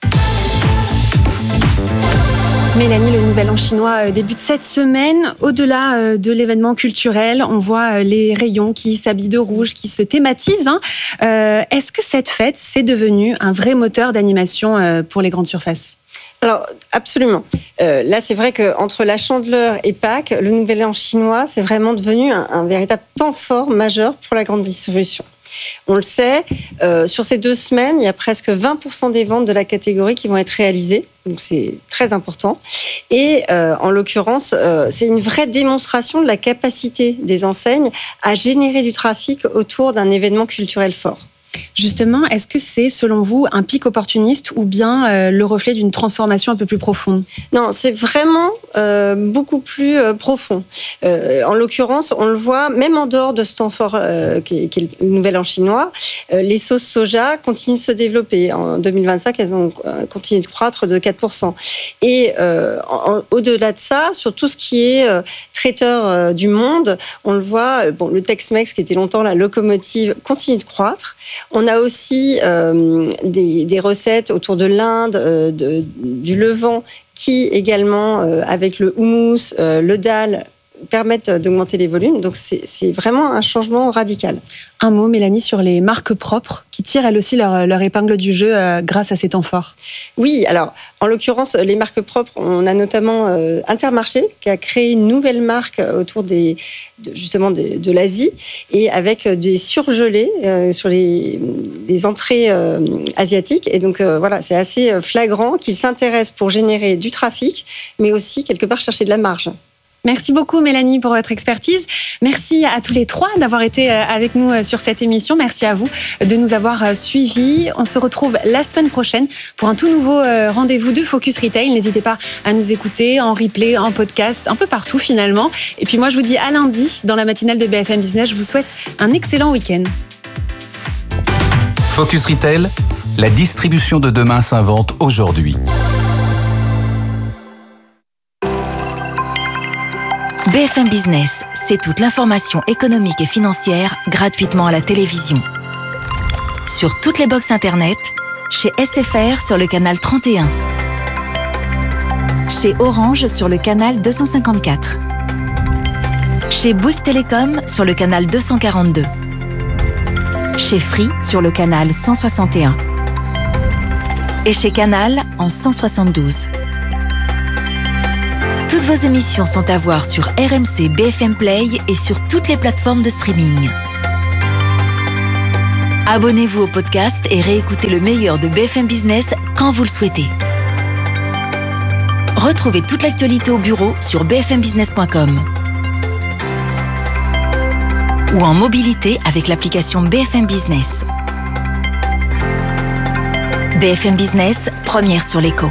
Mélanie, le Nouvel An chinois débute cette semaine. Au-delà de l'événement culturel, on voit les rayons qui s'habillent de rouge, qui se thématisent. Euh, est-ce que cette fête, c'est devenu un vrai moteur d'animation pour les grandes surfaces ? Alors, absolument. Euh, là, c'est vrai qu'entre la Chandeleur et Pâques, le Nouvel An chinois, c'est vraiment devenu un, un véritable temps fort majeur pour la grande distribution. On le sait, euh, sur ces deux semaines, il y a presque vingt pour cent des ventes de la catégorie qui vont être réalisées. Donc, c'est très important. Et euh, en l'occurrence, euh, c'est une vraie démonstration de la capacité des enseignes à générer du trafic autour d'un événement culturel fort. Justement, est-ce que c'est, selon vous, un pic opportuniste ou bien euh, le reflet d'une transformation un peu plus profonde ? Non, c'est vraiment euh, beaucoup plus euh, profond. Euh, en l'occurrence, on le voit, même en dehors de ce temps fort euh, qui, est, qui est le Nouvel An chinois, euh, les sauces soja continuent de se développer. En deux mille vingt-cinq, elles ont continué de croître de quatre pour cent. Et euh, en, au-delà de ça, sur tout ce qui est euh, traiteur euh, du monde, on le voit, bon, le Tex-Mex, qui était longtemps la locomotive, continue de croître. On a aussi euh, des, des recettes autour de l'Inde, euh, de, du Levant, qui également, euh, avec le houmous, euh, le dal, permettent d'augmenter les volumes. Donc, c'est, c'est vraiment un changement radical. Un mot, Mélanie, sur les marques propres qui tirent elles aussi leur, leur épingle du jeu euh, grâce à ces temps forts. Oui, alors, en l'occurrence, les marques propres, on a notamment euh, Intermarché qui a créé une nouvelle marque autour des, de, justement de, de l'Asie et avec des surgelés euh, sur les, les entrées euh, asiatiques. Et donc, euh, voilà, c'est assez flagrant qu'ils s'intéressent pour générer du trafic, mais aussi, quelque part, chercher de la marge. Merci beaucoup Mélanie pour votre expertise. Merci à tous les trois d'avoir été avec nous sur cette émission. Merci à vous de nous avoir suivis. On se retrouve la semaine prochaine pour un tout nouveau rendez-vous de Focus Retail. N'hésitez pas à nous écouter en replay, en podcast, un peu partout finalement. Et puis moi je vous dis à lundi dans la matinale de B F M Business. Je vous souhaite un excellent week-end. Focus Retail, la distribution de demain s'invente aujourd'hui. B F M Business, c'est toute l'information économique et financière gratuitement à la télévision. Sur toutes les box internet, chez S F R sur le canal trente et un, chez Orange sur le canal deux cent cinquante-quatre, chez Bouygues Télécom sur le canal deux cent quarante-deux, chez Free sur le canal cent soixante et un et chez Canal en cent soixante-douze. Toutes vos émissions sont à voir sur R M C B F M Play et sur toutes les plateformes de streaming. Abonnez-vous au podcast et réécoutez le meilleur de B F M Business quand vous le souhaitez. Retrouvez toute l'actualité au bureau sur b f m business point com ou en mobilité avec l'application B F M Business. B F M Business, première sur l'écho.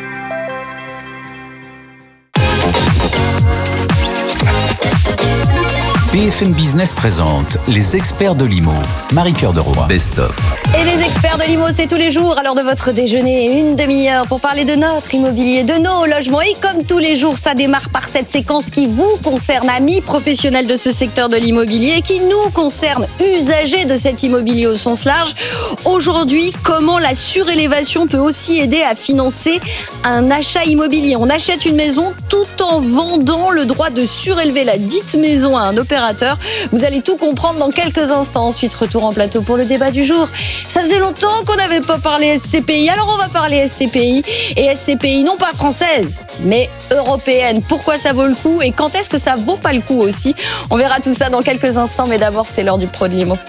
B F M Business présente les experts de l'I M O. Marie-Cœur de Roy. Best of. Et les experts de l'I M O, c'est tous les jours à l'heure de votre déjeuner, une demi-heure pour parler de notre immobilier, de nos logements. Et comme tous les jours, ça démarre par cette séquence qui vous concerne, amis professionnels de ce secteur de l'immobilier, et qui nous concerne, usagers de cet immobilier au sens large. Aujourd'hui, comment la surélévation peut aussi aider à financer un achat immobilier. On achète une maison tout en vendant le droit de surélever la dite maison à un opérateur. Vous allez tout comprendre dans quelques instants. Ensuite, retour en plateau pour le débat du jour. Ça faisait longtemps qu'on n'avait pas parlé S C P I, alors on va parler S C P I. Et S C P I, non pas française, mais européenne. Pourquoi ça vaut le coup et quand est-ce que ça vaut pas le coup aussi? On verra tout ça dans quelques instants, mais d'abord, c'est l'heure du pro de l'I M O.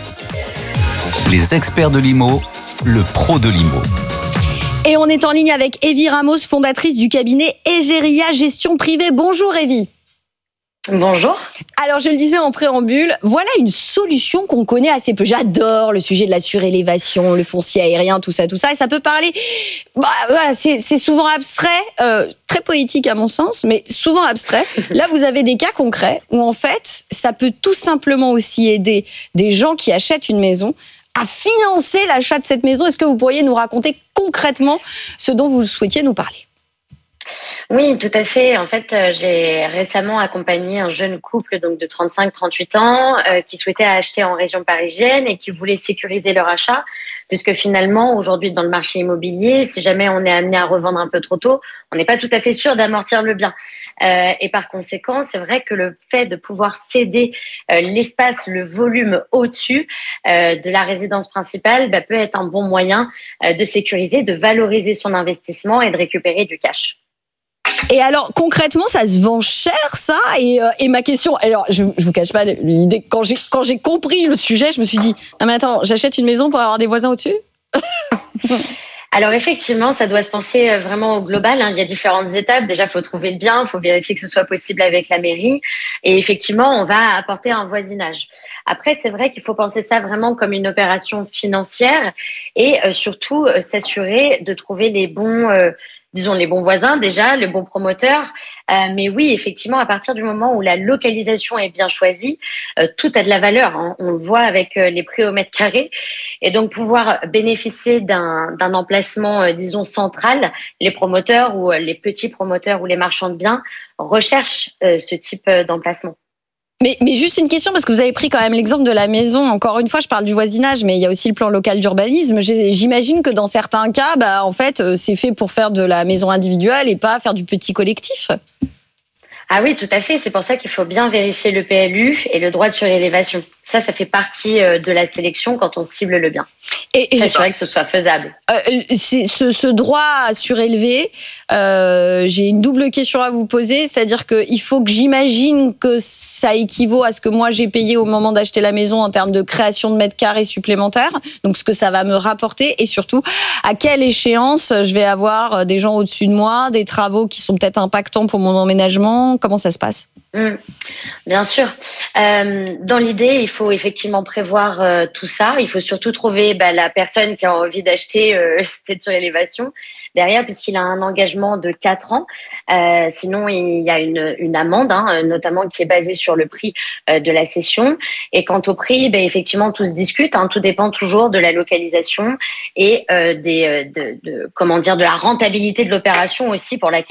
Les experts de l'I M O, le pro de l'I M O. Et on est en ligne avec Evie Ramos, fondatrice du cabinet Egeria Gestion Privée. Bonjour Evie. Bonjour. Alors, je le disais en préambule, voilà une solution qu'on connaît assez peu. J'adore le sujet de la surélévation, le foncier aérien, tout ça, tout ça. Et ça peut parler... Bah, voilà, c'est, c'est souvent abstrait, euh, très poétique à mon sens, mais souvent abstrait. Là, vous avez des cas concrets où, en fait, ça peut tout simplement aussi aider des gens qui achètent une maison à financer l'achat de cette maison. Est-ce que vous pourriez nous raconter concrètement ce dont vous souhaitiez nous parler ? Oui, tout à fait. En fait, euh, j'ai récemment accompagné un jeune couple donc de trente-cinq à trente-huit ans euh, qui souhaitait acheter en région parisienne et qui voulait sécuriser leur achat, puisque finalement, aujourd'hui, dans le marché immobilier, si jamais on est amené à revendre un peu trop tôt, on n'est pas tout à fait sûr d'amortir le bien. Euh, et par conséquent, c'est vrai que le fait de pouvoir céder euh, l'espace, le volume au-dessus euh, de la résidence principale bah, peut être un bon moyen euh, de sécuriser, de valoriser son investissement et de récupérer du cash. Et alors, concrètement, ça se vend cher, ça et, euh, et ma question, alors, je, je vous cache pas l'idée, quand j'ai, quand j'ai compris le sujet, je me suis dit, ah mais attends, j'achète une maison pour avoir des voisins au-dessus? Alors effectivement, ça doit se penser vraiment au global. Hein. Il y a différentes étapes. Déjà, il faut trouver le bien, il faut vérifier que ce soit possible avec la mairie. Et effectivement, on va apporter un voisinage. Après, c'est vrai qu'il faut penser ça vraiment comme une opération financière et euh, surtout euh, s'assurer de trouver les bons... Euh, disons les bons voisins déjà, les bons promoteurs. Euh, mais oui, effectivement, à partir du moment où la localisation est bien choisie, euh, tout a de la valeur. Hein. On le voit avec euh, les prix au mètre carré. Et donc, pouvoir bénéficier d'un, d'un emplacement, euh, disons, central, les promoteurs ou euh, les petits promoteurs ou les marchands de biens recherchent euh, ce type euh, d'emplacement. Mais, mais juste une question, parce que vous avez pris quand même l'exemple de la maison. Encore une fois, je parle du voisinage, mais il y a aussi le plan local d'urbanisme. J'imagine que dans certains cas, bah, en fait, c'est fait pour faire de la maison individuelle et pas faire du petit collectif. Ah oui, tout à fait. C'est pour ça qu'il faut bien vérifier le P L U et le droit de surélévation. Ça, ça fait partie de la sélection quand on cible le bien. Et, et s'assurer que ce soit faisable. Euh, c'est, ce, ce droit à surélever, euh, j'ai une double question à vous poser, c'est-à-dire qu'il faut que j'imagine que ça équivaut à ce que moi j'ai payé au moment d'acheter la maison en termes de création de mètres carrés supplémentaires, donc ce que ça va me rapporter, et surtout à quelle échéance je vais avoir des gens au-dessus de moi, des travaux qui sont peut-être impactants pour mon emménagement, comment ça se passe ? Mmh, bien sûr. Euh, dans l'idée, il faut effectivement prévoir euh, tout ça. Il faut surtout trouver bah, la personne qui a envie d'acheter euh, cette surélévation derrière, puisqu'il a un engagement de quatre ans. Euh, sinon, il y a une, une amende, hein, notamment qui est basée sur le prix euh, de la cession. Et quant au prix, bah, effectivement, tout se discute. Hein, tout dépend toujours de la localisation et euh, des, de, de, comment dire, de la rentabilité de l'opération aussi pour l'acquéreur.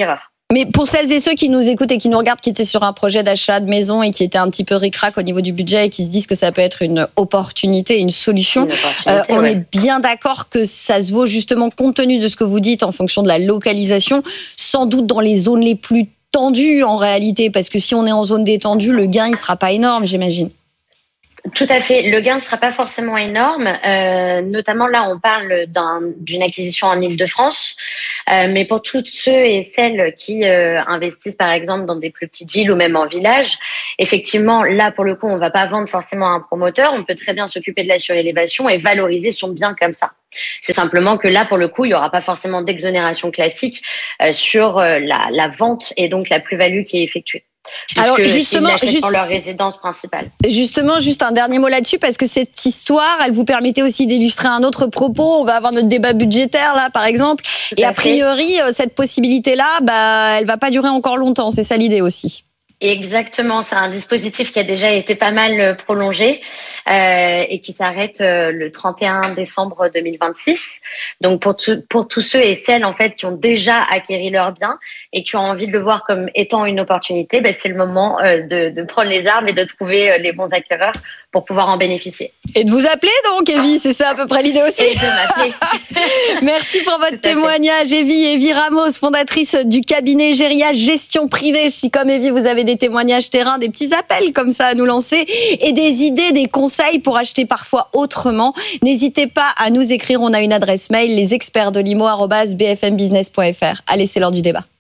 Mais pour celles et ceux qui nous écoutent et qui nous regardent, qui étaient sur un projet d'achat de maison et qui étaient un petit peu ric-rac au niveau du budget et qui se disent que ça peut être une opportunité, une solution, une opportunité, euh, on ouais. est bien d'accord que ça se vaut justement, compte tenu de ce que vous dites en fonction de la localisation, sans doute dans les zones les plus tendues en réalité, parce que si on est en zone détendue, le gain il sera pas énorme, j'imagine. Tout à fait. Le gain ne sera pas forcément énorme. Euh, notamment là, on parle d'un, d'une acquisition en Île-de-France. Euh, mais pour tous ceux et celles qui euh, investissent, par exemple, dans des plus petites villes ou même en village, effectivement, là, pour le coup, on ne va pas vendre forcément à un promoteur. On peut très bien s'occuper de la surélévation et valoriser son bien comme ça. C'est simplement que là, pour le coup, il n'y aura pas forcément d'exonération classique euh, sur euh, la, la vente et donc la plus-value qui est effectuée. Alors justement, juste, leur résidence principale. Justement, juste un dernier mot là-dessus, parce que cette histoire, elle vous permettait aussi d'illustrer un autre propos. On va avoir notre débat budgétaire là, par exemple, Tout et a priori, fait. cette possibilité-là, bah, elle va pas durer encore longtemps. C'est ça l'idée aussi. Exactement, c'est un dispositif qui a déjà été pas mal prolongé euh, et qui s'arrête euh, le trente et un décembre deux mille vingt-six. Donc pour, tout, pour tous ceux et celles en fait qui ont déjà acquéri leur bien et qui ont envie de le voir comme étant une opportunité, ben, c'est le moment euh, de, de prendre les armes et de trouver euh, les bons acquéreurs pour pouvoir en bénéficier. Et de vous appeler donc, Evie, c'est ça à peu près l'idée aussi. Et de m'appeler. Merci pour votre témoignage, Evie. Evie Ramos, fondatrice du cabinet Géria Gestion Privée. Si comme Evie, vous avez des témoignages terrain, des petits appels comme ça à nous lancer et des idées, des conseils pour acheter parfois autrement, n'hésitez pas à nous écrire. On a une adresse mail, lesexpertsdelimo arobase b f m business point f r. Allez, c'est l'heure du débat.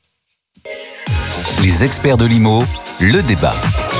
Les experts de l'I M O, le débat.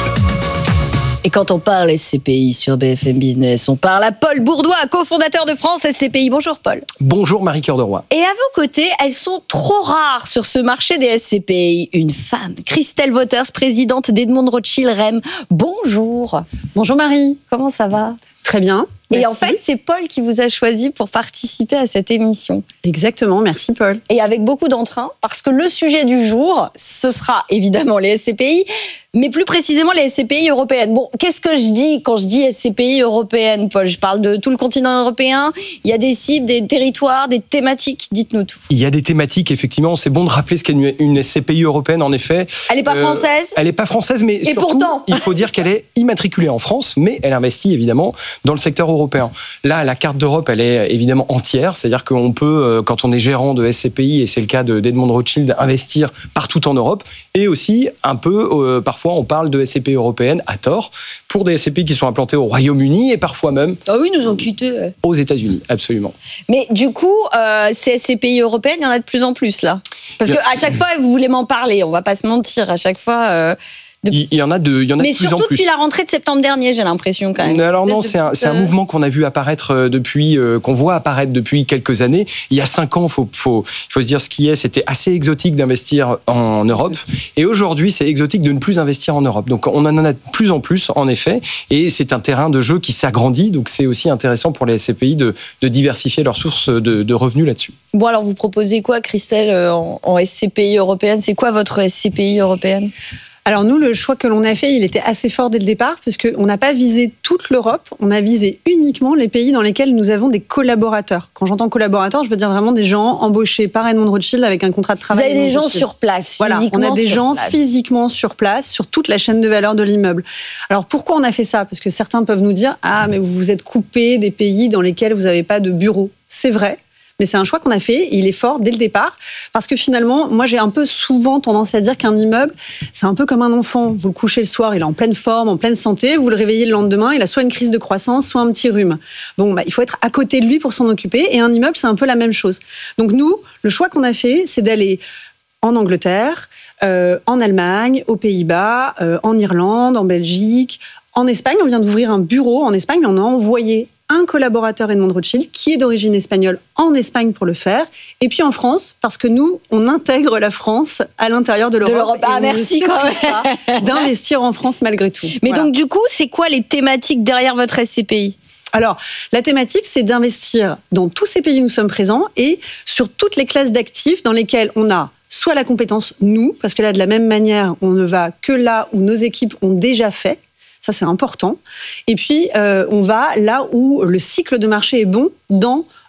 Et quand on parle S C P I sur B F M Business, on parle à Paul Bourdois, cofondateur de France S C P I. Bonjour Paul. Bonjour Marie-Cœur de Roy. Et à vos côtés, elles sont trop rares sur ce marché des S C P I. Une femme, Christelle Wouters, présidente d'Edmond Rothschild Rem. Bonjour. Bonjour Marie. Comment ça va ? Très bien. Et merci. En fait, c'est Paul qui vous a choisi pour participer à cette émission. Exactement, merci Paul. Et avec beaucoup d'entrain, parce que le sujet du jour, ce sera évidemment les S C P I, mais plus précisément les S C P I européennes. Bon, qu'est-ce que je dis quand je dis S C P I européenne, Paul ? Je parle de tout le continent européen. Il y a des cibles, des territoires, des thématiques. Dites-nous tout. Il y a des thématiques, effectivement. C'est bon de rappeler ce qu'est une, une S C P I européenne, en effet. Elle n'est pas euh, française ? Elle n'est pas française, mais Et surtout, pourtant il faut dire qu'elle est immatriculée en France, mais elle investit évidemment dans le secteur européen. Là, la carte d'Europe, elle est évidemment entière. C'est-à-dire qu'on peut, quand on est gérant de S C P I, et c'est le cas d'Edmond Rothschild, investir partout en Europe. Et aussi, un peu, euh, parfois, on parle de S C P I européennes, à tort, pour des S C P I qui sont implantés au Royaume-Uni et parfois même... Ah oui, nous ont quittés. Ouais. Aux États-Unis, absolument. Mais du coup, euh, ces S C P I européennes, il y en a de plus en plus, là. Parce qu'à chaque fois, vous voulez m'en parler. On ne va pas se mentir. À chaque fois... Euh De... Il y en a de, il y en a mais de plus en plus. Mais surtout depuis la rentrée de septembre dernier, j'ai l'impression quand même. Alors non, c'est un, c'est un mouvement qu'on a vu apparaître depuis, euh, qu'on voit apparaître depuis quelques années. Il y a cinq ans, faut, faut, faut se dire ce qui est, c'était assez exotique d'investir en Europe. Et aujourd'hui, c'est exotique de ne plus investir en Europe. Donc on en a de plus en plus, en effet. Et c'est un terrain de jeu qui s'agrandit. Donc c'est aussi intéressant pour les S C P I de, de diversifier leurs sources de, de revenus là-dessus. Bon, alors vous proposez quoi, Christelle, en, en S C P I européenne ? C'est quoi votre S C P I européenne ? Alors nous, le choix que l'on a fait, il était assez fort dès le départ, parce qu'on n'a pas visé toute l'Europe, on a visé uniquement les pays dans lesquels nous avons des collaborateurs. Quand j'entends collaborateurs, je veux dire vraiment des gens embauchés par Edmond Rothschild avec un contrat de travail. Vous avez des gens sur place, voilà, physiquement on a des gens place. physiquement sur place, sur toute la chaîne de valeur de l'immeuble. Alors pourquoi on a fait ça ? Parce que certains peuvent nous dire « Ah, mais vous vous êtes coupé des pays dans lesquels vous n'avez pas de bureau ». C'est vrai. Mais c'est un choix qu'on a fait, et il est fort dès le départ, parce que finalement, moi j'ai un peu souvent tendance à dire qu'un immeuble, c'est un peu comme un enfant. Vous le couchez le soir, il est en pleine forme, en pleine santé, vous le réveillez le lendemain, il a soit une crise de croissance, soit un petit rhume. Bon, bah, il faut être à côté de lui pour s'en occuper, et un immeuble, c'est un peu la même chose. Donc nous, le choix qu'on a fait, c'est d'aller en Angleterre, euh, en Allemagne, aux Pays-Bas, euh, en Irlande, en Belgique, en Espagne. On vient d'ouvrir un bureau en Espagne, mais on a envoyé un collaborateur Edmond Rothschild qui est d'origine espagnole en Espagne pour le faire, et puis en France, parce que nous, on intègre la France à l'intérieur de l'Europe. De l'Europe. Ah, merci quand même d'investir en France malgré tout. Mais voilà. Donc du coup, c'est quoi les thématiques derrière votre S C P I ? Alors, la thématique, c'est d'investir dans tous ces pays où nous sommes présents et sur toutes les classes d'actifs dans lesquelles on a soit la compétence, nous, parce que là, de la même manière, on ne va que là où nos équipes ont déjà fait. Ça, c'est important. Et puis, euh, on va là où le cycle de marché est bon dans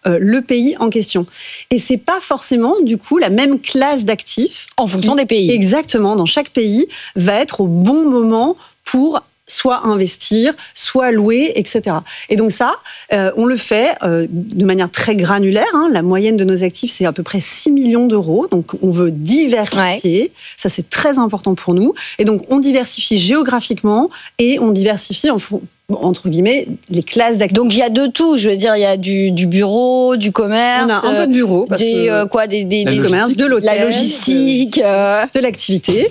euh, le pays en question. Et c'est pas forcément, du coup, la même classe d'actifs. En fonction des pays. Exactement. Dans chaque pays, va être au bon moment pour soit investir, soit louer, et cetera. Et donc ça, euh, on le fait euh, de manière très granulaire. Hein. La moyenne de nos actifs, c'est à peu près six millions d'euros. Donc on veut diversifier. Ouais. Ça, c'est très important pour nous. Et donc on diversifie géographiquement et on diversifie en fonction, entre guillemets, les classes d'actifs. Donc il y a de tout, je veux dire, il y a du, du bureau, du commerce. On a un peu de bureau. Parce des, que euh, quoi, des, des, des commerces, de l'hôtel, la logistique, de, euh... de l'activité.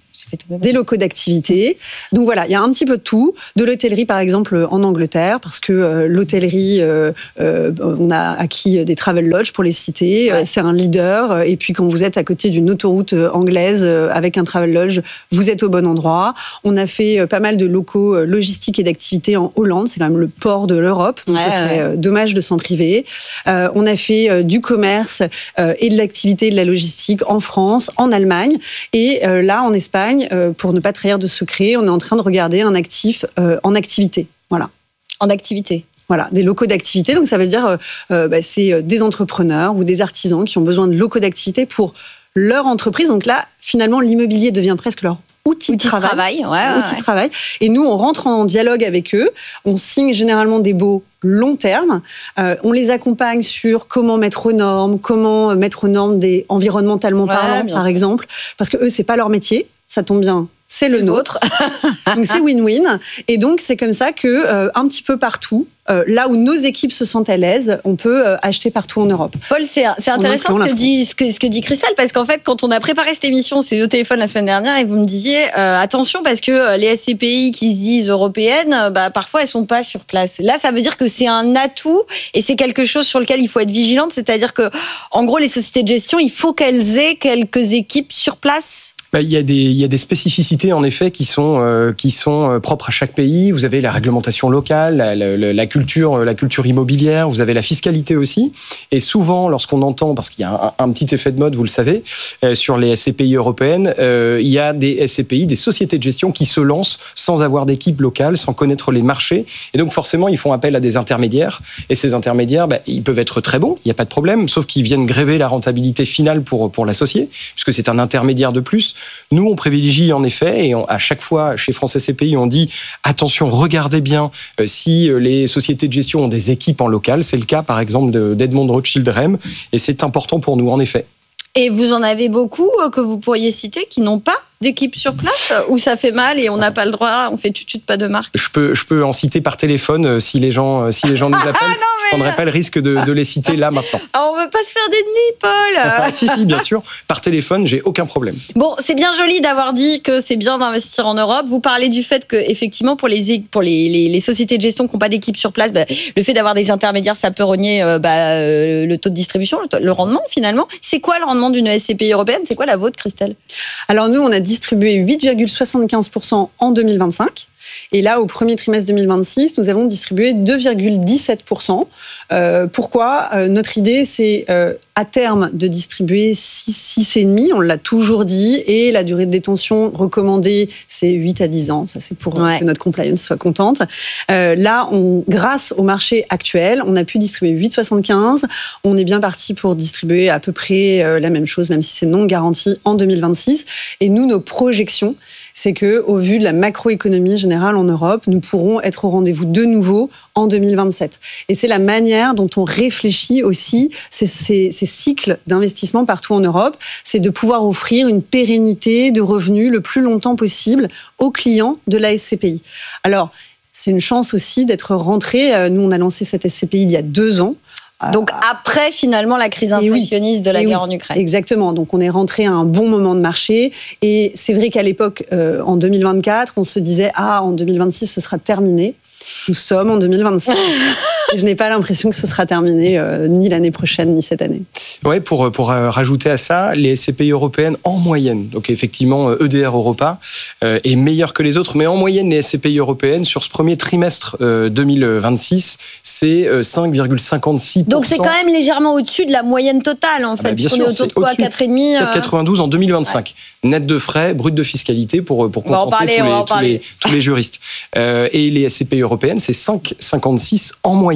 Des locaux d'activité. Donc voilà, il y a un petit peu de tout. De l'hôtellerie, par exemple, en Angleterre, parce que euh, l'hôtellerie, euh, euh, on a acquis des travel lodges, pour les citer. Ouais. C'est un leader. Et puis, quand vous êtes à côté d'une autoroute anglaise avec un travel lodge, vous êtes au bon endroit. On a fait pas mal de locaux logistiques et d'activités en Hollande. C'est quand même le port de l'Europe. Donc, ouais, ce serait ouais. dommage de s'en priver. Euh, on a fait euh, du commerce euh, et de l'activité et de la logistique en France, en Allemagne. Et euh, là, en Espagne, pour ne pas trahir de secret, on est en train de regarder un actif euh, en activité. Voilà. En activité. Voilà, des locaux d'activité. Donc ça veut dire, euh, bah, c'est des entrepreneurs ou des artisans qui ont besoin de locaux d'activité pour leur entreprise. Donc là, finalement, l'immobilier devient presque leur outil, outil de travail. travail ouais, outil ouais. de travail. Et nous, on rentre en dialogue avec eux. On signe généralement des baux long terme. Euh, on les accompagne sur comment mettre aux normes, comment mettre aux normes des environnementalement ouais, parlant, par sûr. exemple, parce que eux, c'est pas leur métier. Ça tombe bien, c'est, c'est le nôtre. Donc c'est win-win. Et donc c'est comme ça que euh, un petit peu partout, euh, là où nos équipes se sentent à l'aise, on peut euh, acheter partout en Europe. Paul, c'est, c'est intéressant ce que, dit, ce, que, ce que dit Christelle, parce qu'en fait, quand on a préparé cette émission, c'est eu au téléphone la semaine dernière, et vous me disiez, euh, attention, parce que les S C P I qui se disent européennes, bah, parfois elles sont pas sur place. Là, ça veut dire que c'est un atout, et c'est quelque chose sur lequel il faut être vigilante, c'est-à-dire que, en gros, les sociétés de gestion, il faut qu'elles aient quelques équipes sur place. Bah, il y a des, il y a des spécificités en effet qui sont euh, qui sont propres à chaque pays. Vous avez la réglementation locale, la, la, la culture, la culture immobilière. Vous avez la fiscalité aussi. Et souvent, lorsqu'on entend, parce qu'il y a un, un petit effet de mode, vous le savez, euh, sur les S C P I européennes, euh, il y a des S C P I, des sociétés de gestion qui se lancent sans avoir d'équipe locale, sans connaître les marchés. Et donc forcément, ils font appel à des intermédiaires. Et ces intermédiaires, bah, ils peuvent être très bons, il n'y a pas de problème, sauf qu'ils viennent gréver la rentabilité finale pour pour l'associé, puisque c'est un intermédiaire de plus. Nous, on privilégie en effet, et on, à chaque fois chez France S C P I, on dit attention, regardez bien euh, si les sociétés de gestion ont des équipes en local. C'est le cas, par exemple, de, d'Edmond Rothschild Rem, et c'est important pour nous, en effet. Et vous en avez beaucoup euh, que vous pourriez citer qui n'ont pas d'équipe sur place, où ça fait mal et on n'a pas le droit, on fait tut-tut, pas de marque. Je peux, je peux en citer par téléphone euh, si les gens, si les gens nous appellent. Ah, non, je prendrai là... pas le risque de, de les citer là maintenant. Ah, on veut pas se faire d'ennemis, Paul. Ah, si, si, bien sûr. Par téléphone, j'ai aucun problème. Bon, c'est bien joli d'avoir dit que c'est bien d'investir en Europe. Vous parlez du fait que, effectivement, pour les, pour les, les, les sociétés de gestion qui n'ont pas d'équipe sur place, bah, le fait d'avoir des intermédiaires, ça peut rogner euh, bah, euh, le taux de distribution, le, le rendement finalement. C'est quoi le rendement d'une S C P I européenne ? C'est quoi la vôtre, Christelle ? Alors nous, on a distribué huit virgule soixante-quinze pour cent en deux mille vingt-cinq. Et là, au premier trimestre deux mille vingt-six, nous avons distribué deux virgule dix-sept pour cent. Euh, pourquoi ? euh, Notre idée, c'est euh, à terme de distribuer six virgule cinq. On l'a toujours dit. Et la durée de détention recommandée, c'est huit à dix ans. Ça, c'est pour ouais. que notre compliance soit contente. Euh, là, on, grâce au marché actuel, on a pu distribuer huit virgule soixante-quinze. On est bien parti pour distribuer à peu près euh, la même chose, même si c'est non garanti, en deux mille vingt-six. Et nous, nos projections, c'est que, au vu de la macroéconomie générale en Europe, nous pourrons être au rendez-vous de nouveau en deux mille vingt-sept. Et c'est la manière dont on réfléchit aussi ces, ces, ces cycles d'investissement partout en Europe, c'est de pouvoir offrir une pérennité de revenus le plus longtemps possible aux clients de la S C P I. Alors, c'est une chance aussi d'être rentré. Nous, on a lancé cette S C P I il y a deux ans. Donc après, finalement, la crise inflationniste oui, de la guerre oui, en Ukraine. Exactement. Donc on est rentré à un bon moment de marché. Et c'est vrai qu'à l'époque, euh, en deux mille vingt-quatre, on se disait « Ah, en deux mille vingt-six, ce sera terminé ». Nous sommes en deux mille vingt-cinq. Et je n'ai pas l'impression que ce sera terminé euh, ni l'année prochaine, ni cette année. Oui, pour, pour euh, rajouter à ça, les S C P I européennes, en moyenne, donc effectivement, E D R Europa euh, est meilleur que les autres, mais en moyenne, les S C P I européennes, sur ce premier trimestre euh, deux mille vingt-six, c'est euh, cinq virgule cinquante-six pour cent. Donc c'est quand même légèrement au-dessus de la moyenne totale, en fait. Ah bah bien sûr, on est autour de quoi, quatre virgule cinq euh... quatre virgule quatre-vingt-douze en deux mille vingt-cinq. Ouais. Net de frais, brut de fiscalité, pour, pour contenter parler, tous, les, tous, les, tous les juristes. Euh, et les S C P I européennes, c'est cinq virgule cinquante-six en moyenne.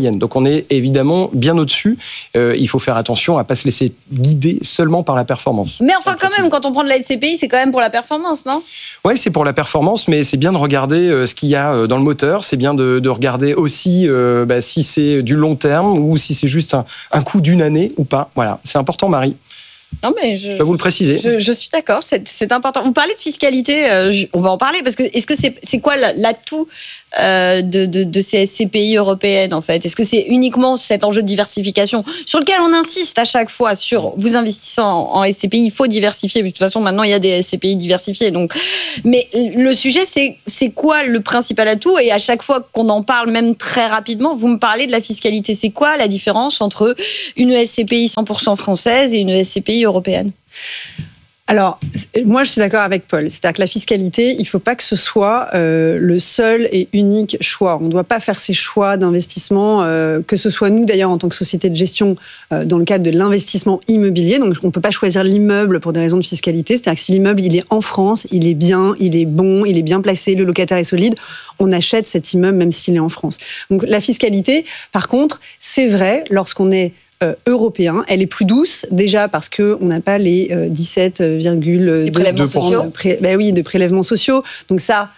moyenne. Donc on est évidemment bien au-dessus. Euh, il faut faire attention à ne pas se laisser guider seulement par la performance. Mais enfin, quand même, quand on prend de la S C P I, c'est quand même pour la performance, non ? Oui, c'est pour la performance, mais c'est bien de regarder euh, ce qu'il y a euh, dans le moteur. C'est bien de, de regarder aussi euh, bah, si c'est du long terme ou si c'est juste un, un coup d'une année ou pas. Voilà, c'est important, Marie. Non, mais je, je dois vous le préciser. Je, je suis d'accord, c'est, c'est important. Vous parlez de fiscalité, euh, je, on va en parler, parce que est-ce que c'est, c'est quoi l'atout euh, de, de, de ces S C P I européennes, en fait ? Est-ce que c'est uniquement cet enjeu de diversification sur lequel on insiste à chaque fois sur vous investissez en, en S C P I, il faut diversifier. De toute façon, maintenant, il y a des S C P I diversifiés. Donc, mais le sujet, c'est, c'est quoi le principal atout ? Et à chaque fois qu'on en parle, même très rapidement, vous me parlez de la fiscalité. C'est quoi la différence entre une S C P I cent pour cent française et une S C P I européenne ? Alors, moi, je suis d'accord avec Paul. C'est-à-dire que la fiscalité, il ne faut pas que ce soit euh, le seul et unique choix. On ne doit pas faire ces choix d'investissement, euh, que ce soit nous, d'ailleurs, en tant que société de gestion, euh, dans le cadre de l'investissement immobilier. Donc, on ne peut pas choisir l'immeuble pour des raisons de fiscalité. C'est-à-dire que si l'immeuble, il est en France, il est bien, il est bon, il est bien placé, le locataire est solide, on achète cet immeuble même s'il est en France. Donc, la fiscalité, par contre, c'est vrai, lorsqu'on est Euh, européen, elle est plus douce déjà parce que on n'a pas les euh, dix-sept virgule deux pour cent de, pré- ben oui, de prélèvements sociaux. Donc ça,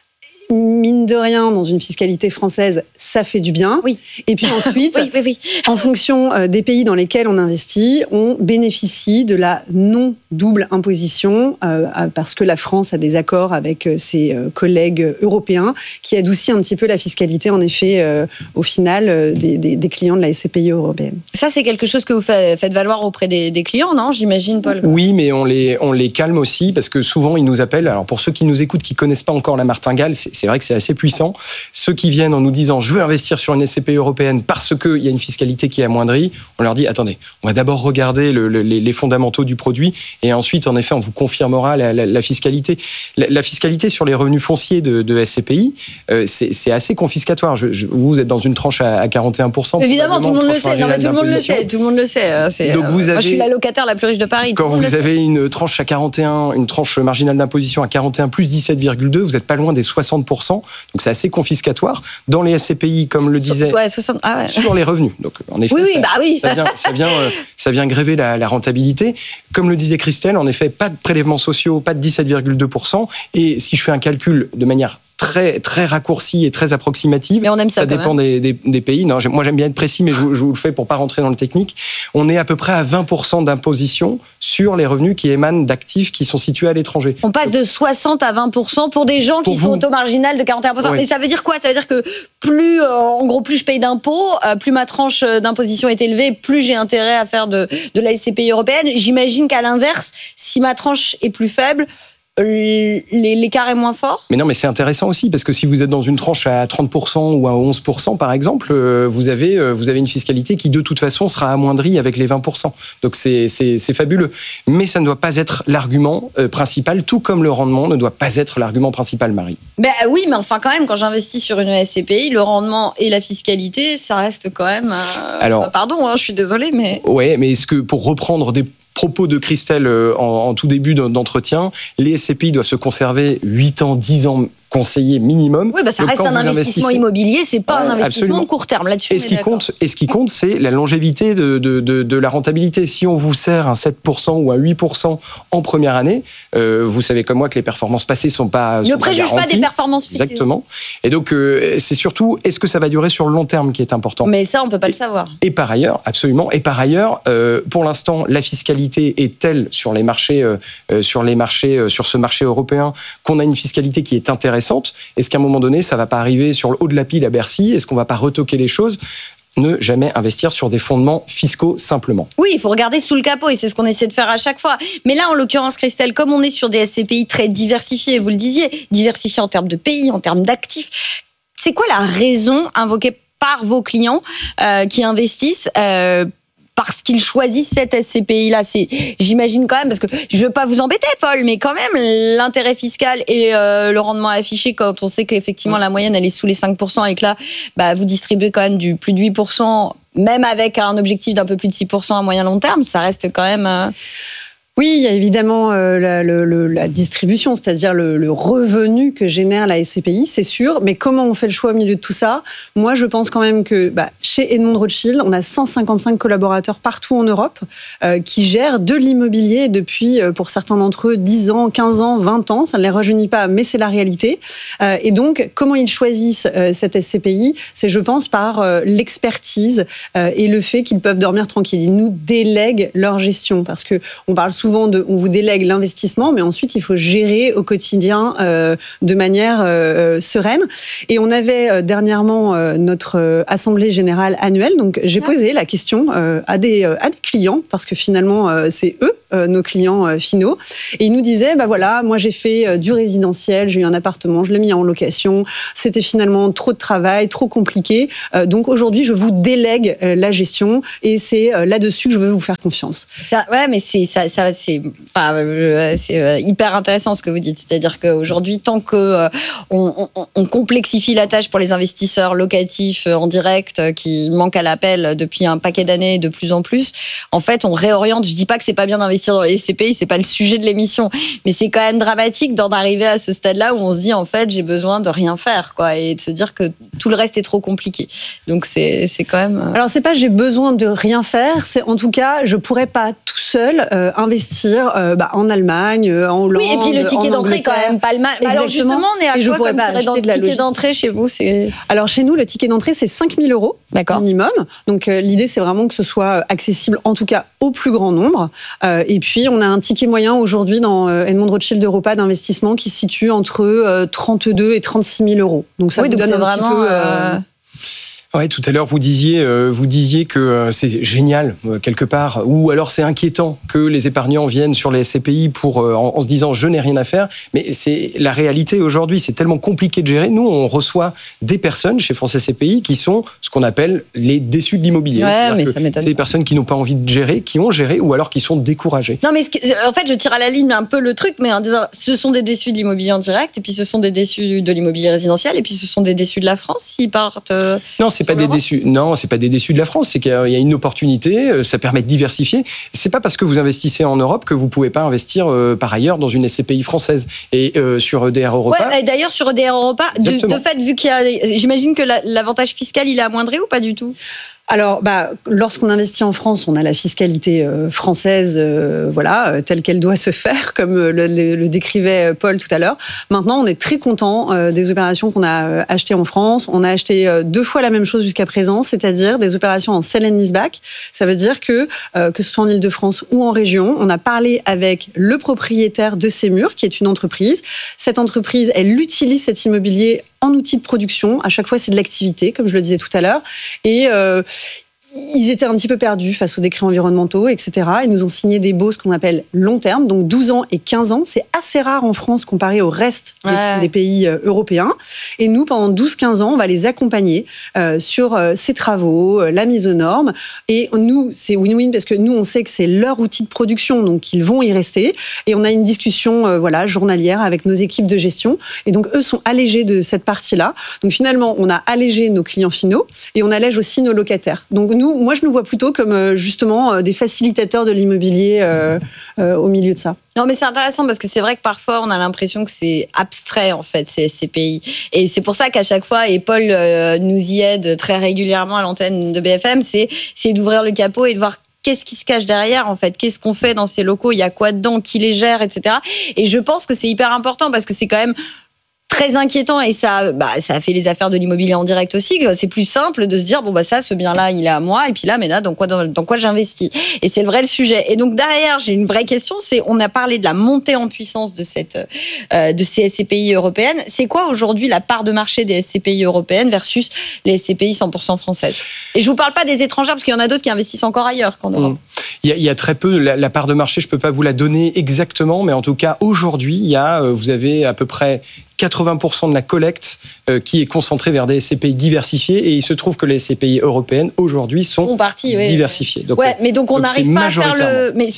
mine de rien, dans une fiscalité française, ça fait du bien. Oui. Et puis ensuite, oui, oui, oui. en fonction des pays dans lesquels on investit, on bénéficie de la non-double imposition euh, parce que la France a des accords avec ses collègues européens qui adoucit un petit peu la fiscalité, en effet, euh, au final, euh, des, des, des clients de la S C P I européenne. Ça, c'est quelque chose que vous faites valoir auprès des, des clients, non ? J'imagine, Paul. Oui, mais on les, on les calme aussi parce que souvent, ils nous appellent. Alors, pour ceux qui nous écoutent, qui ne connaissent pas encore la martingale, c'est c'est vrai que c'est assez puissant. Ceux qui viennent en nous disant « je veux investir sur une S C P I européenne parce qu'il y a une fiscalité qui est amoindrie », on leur dit « attendez, on va d'abord regarder le, le, les fondamentaux du produit et ensuite, en effet, on vous confirmera la, la, la fiscalité. La, la fiscalité sur les revenus fonciers de, de S C P I, euh, c'est, c'est assez confiscatoire. Je, je, vous êtes dans une tranche à, à quarante et un pour cent. Évidemment, tout le monde le sait. Non, mais tout le monde le sait. Tout le monde le sait. C'est, Donc vous euh, avez, moi, je suis la locataire la plus riche de Paris. Quand vous avez une tranche à quarante et un, une tranche marginale d'imposition à quarante et un plus dix-sept virgule deux, vous n'êtes pas loin des soixante pour cent. Donc c'est assez confiscatoire. Dans les S C P I, comme le disait, ouais, soixante ah ouais. sur les revenus. Donc en effet, oui, ça, oui, bah oui. ça, vient, ça, vient, euh, ça vient gréver la, la rentabilité. Comme le disait Christelle, en effet, pas de prélèvements sociaux, pas de dix-sept virgule deux pour cent. Et si je fais un calcul de manière très, très raccourcie et très approximative, mais on aime ça, ça dépend des, des, des pays. Non, moi, j'aime bien être précis, mais je, je vous le fais pour pas rentrer dans le technique. On est à peu près à vingt pour cent d'imposition sur les revenus qui émanent d'actifs qui sont situés à l'étranger. On passe de soixante à vingt pour cent pour des gens qui sont au taux marginal de quarante et un pour cent. Oui. Mais ça veut dire quoi ? Ça veut dire que plus, euh, en gros, plus je paye d'impôts, euh, plus ma tranche d'imposition est élevée, plus j'ai intérêt à faire de, de la S C P I européenne. J'imagine qu'à l'inverse, si ma tranche est plus faible, l'écart est moins fort. Mais non, mais c'est intéressant aussi, parce que si vous êtes dans une tranche à trente pour cent ou à onze pour cent, par exemple, vous avez, vous avez une fiscalité qui, de toute façon, sera amoindrie avec les vingt pour cent. Donc, c'est, c'est, c'est fabuleux. Mais ça ne doit pas être l'argument principal, tout comme le rendement ne doit pas être l'argument principal, Marie. Ben oui, mais enfin, quand même, quand j'investis sur une S C P I, le rendement et la fiscalité, ça reste quand même... Euh, Alors, pardon, hein, je suis désolée, mais... Ouais, mais est-ce que, pour reprendre des propos de Christelle en, en tout début d'entretien, les S C P I doivent se conserver huit ans, dix ans conseillés minimum. Oui, bah ça Donc reste un investissement immobilier, c'est pas ouais, un investissement absolument. de court terme. Là-dessus, et ce qui compte, et ce qui compte, c'est la longévité de, de, de, de la rentabilité. Si on vous sert un sept pour cent ou un huit pour cent en première année, euh, vous savez comme moi que les performances passées sont pas ne sont préjuge pas, pas des performances futures. Exactement. Et donc euh, c'est surtout est-ce que ça va durer sur le long terme qui est important. Mais ça, on peut pas et, le savoir. Et par ailleurs, absolument. Et par ailleurs, euh, pour l'instant, la fiscalité est telle sur les marchés, euh, sur les marchés, euh, sur ce marché européen, qu'on a une fiscalité qui est intéressante. Est-ce qu'à un moment donné, ça ne va pas arriver sur le haut de la pile à Bercy ? Est-ce qu'on ne va pas retoquer les choses ? Ne jamais investir sur des fondements fiscaux simplement. Oui, il faut regarder sous le capot et c'est ce qu'on essaie de faire à chaque fois. Mais là, en l'occurrence, Christelle, comme on est sur des S C P I très diversifiés, vous le disiez, diversifiés en termes de pays, en termes d'actifs, c'est quoi la raison invoquée par vos clients euh, qui investissent euh, parce qu'ils choisissent cette S C P I-là. C'est, j'imagine quand même, parce que je ne veux pas vous embêter, Paul, mais quand même, l'intérêt fiscal et euh, le rendement affiché, quand on sait qu'effectivement la moyenne, elle est sous les cinq pour cent et que là, bah, vous distribuez quand même du plus de huit pour cent, même avec un objectif d'un peu plus de six pour cent à moyen long terme, ça reste quand même... Euh... Oui, il y a évidemment euh, la, le, le, la distribution, c'est-à-dire le, le revenu que génère la S C P I, c'est sûr. Mais comment on fait le choix au milieu de tout ça ? Moi, je pense quand même que bah, chez Edmond Rothschild, on a cent cinquante-cinq collaborateurs partout en Europe euh, qui gèrent de l'immobilier depuis, euh, pour certains d'entre eux, dix ans, quinze ans, vingt ans. Ça ne les rajeunit pas, mais c'est la réalité. Euh, et donc, comment ils choisissent euh, cette S C P I ? C'est, je pense, par euh, l'expertise euh, et le fait qu'ils peuvent dormir tranquilles. Ils nous délèguent leur gestion parce que on parle souvent de, on vous délègue l'investissement, mais ensuite il faut gérer au quotidien euh, de manière euh, sereine. Et on avait euh, dernièrement euh, notre euh, assemblée générale annuelle, donc j'ai posé la question euh, à des euh, à des clients parce que finalement euh, c'est eux euh, nos clients euh, finaux, et ils nous disaient bah voilà, moi j'ai fait euh, du résidentiel, j'ai eu un appartement, je l'ai mis en location, c'était finalement trop de travail, trop compliqué, euh, donc aujourd'hui je vous délègue euh, la gestion et c'est euh, là-dessus que je veux vous faire confiance. Ça, ouais, mais c'est ça, ça c'est, enfin, euh, c'est euh, hyper intéressant ce que vous dites. C'est-à-dire qu'aujourd'hui, tant que euh, on, on, on complexifie la tâche pour les investisseurs locatifs euh, en direct euh, qui manquent à l'appel depuis un paquet d'années de plus en plus, en fait, on réoriente. Je dis pas que c'est pas bien d'investir dans les S C P I, c'est pas le sujet de l'émission, mais c'est quand même dramatique d'en arriver à ce stade-là où on se dit en fait, j'ai besoin de rien faire, quoi, et de se dire que tout le reste est trop compliqué. Donc c'est c'est quand même. Euh... Alors c'est pas j'ai besoin de rien faire, c'est en tout cas je pourrais pas tout seul euh, investir Euh, bah, en Allemagne, euh, en Hollande. Oui, et puis le ticket d'entrée quand même pas le mal. Alors justement, on est à quoi comme serait dans le ticket d'entrée chez vous c'est... Alors chez nous, le ticket d'entrée, c'est cinq mille euros minimum. Donc euh, l'idée, c'est vraiment que ce soit accessible, en tout cas, au plus grand nombre. Euh, et puis, on a un ticket moyen aujourd'hui dans euh, Edmond Rothschild Europa d'investissement qui se situe entre euh, trente-deux et trente-six mille euros. Donc ça oui, vous donc donne un vraiment, petit peu... Euh... Euh... Ouais, tout à l'heure, vous disiez, euh, vous disiez que euh, c'est génial, euh, quelque part, ou alors c'est inquiétant que les épargnants viennent sur les S C P I pour, euh, en, en se disant « je n'ai rien à faire », mais c'est la réalité aujourd'hui, c'est tellement compliqué de gérer. Nous, on reçoit des personnes chez France S C P I qui sont ce qu'on appelle les déçus de l'immobilier. Ouais, mais ça m'étonne. C'est des personnes qui n'ont pas envie de gérer, qui ont géré, ou alors qui sont découragées. Non, mais ce que, en fait, je tire à la ligne un peu le truc, mais en disant, ce sont des déçus de l'immobilier en direct, et puis ce sont des déçus de l'immobilier résidentiel, et puis ce sont des déçus de la France s'ils partent... Euh, non, c'est pas des déçus. Non, c'est pas des déçus de la France, c'est qu'il y a une opportunité, ça permet de diversifier. C'est pas parce que vous investissez en Europe que vous pouvez pas investir euh, par ailleurs dans une S C P I française. Et euh, sur E D R Europa... Ouais, et d'ailleurs sur E D R Europa, de, de fait, vu qu'il y a... J'imagine que la, l'avantage fiscal, il est amoindri ou pas du tout ? Alors, bah, lorsqu'on investit en France, on a la fiscalité euh, française, euh, voilà, euh, telle qu'elle doit se faire, comme le, le, le décrivait Paul tout à l'heure. Maintenant, on est très content euh, des opérations qu'on a euh, achetées en France. On a acheté euh, deux fois la même chose jusqu'à présent, c'est-à-dire des opérations en sell and leaseback. Ça veut dire que, euh, que ce soit en Île-de-France ou en région, on a parlé avec le propriétaire de Sémur, qui est une entreprise. Cette entreprise, elle utilise cet immobilier en outil de production. À chaque fois, c'est de l'activité, comme je le disais tout à l'heure. Et euh, ils étaient un petit peu perdus face aux décrets environnementaux, et cetera. Ils nous ont signé des baux, ce qu'on appelle long terme, donc douze ans et quinze ans. C'est assez rare en France comparé au reste ouais. des, des pays européens. Et nous, pendant douze quinze ans, on va les accompagner euh, sur euh, ces travaux, euh, la mise aux normes. Et nous, c'est win-win parce que nous, on sait que c'est leur outil de production, donc ils vont y rester. Et on a une discussion euh, voilà, journalière avec nos équipes de gestion. Et donc, eux sont allégés de cette partie-là. Donc finalement, on a allégé nos clients finaux et on allège aussi nos locataires. Donc nous, moi, je nous vois plutôt comme justement des facilitateurs de l'immobilier euh, euh, au milieu de ça. Non, mais c'est intéressant parce que c'est vrai que parfois, on a l'impression que c'est abstrait, en fait, ces S C P I. Et c'est pour ça qu'à chaque fois, et Paul euh, nous y aide très régulièrement à l'antenne de B F M, c'est, c'est d'ouvrir le capot et de voir qu'est-ce qui se cache derrière, en fait, qu'est-ce qu'on fait dans ces locaux, il y a quoi dedans, qui les gère, et cetera. Et je pense que c'est hyper important parce que c'est quand même très inquiétant et ça, bah, ça a fait les affaires de l'immobilier en direct aussi. C'est plus simple de se dire bon bah ça, ce bien-là, il est à moi et puis là, mais là, dans quoi, dans, dans quoi j'investis. Et c'est le vrai le sujet. Et donc derrière, j'ai une vraie question. C'est, on a parlé de la montée en puissance de cette, euh, de ces S C P I européennes. C'est quoi aujourd'hui la part de marché des S C P I européennes versus les S C P I cent pour cent françaises? Et je vous parle pas des étrangères parce qu'il y en a d'autres qui investissent encore ailleurs qu'en Europe. Mmh. Il y a, il y a très peu la, la part de marché. Je peux pas vous la donner exactement, mais en tout cas aujourd'hui, il y a, vous avez à peu près quatre-vingts pour cent de la collecte euh, qui est concentrée vers des S C P I diversifiés et il se trouve que les S C P I européennes aujourd'hui sont partie, oui. diversifiées. Donc, ouais, mais donc on n'arrive pas à faire le. Mais c'est.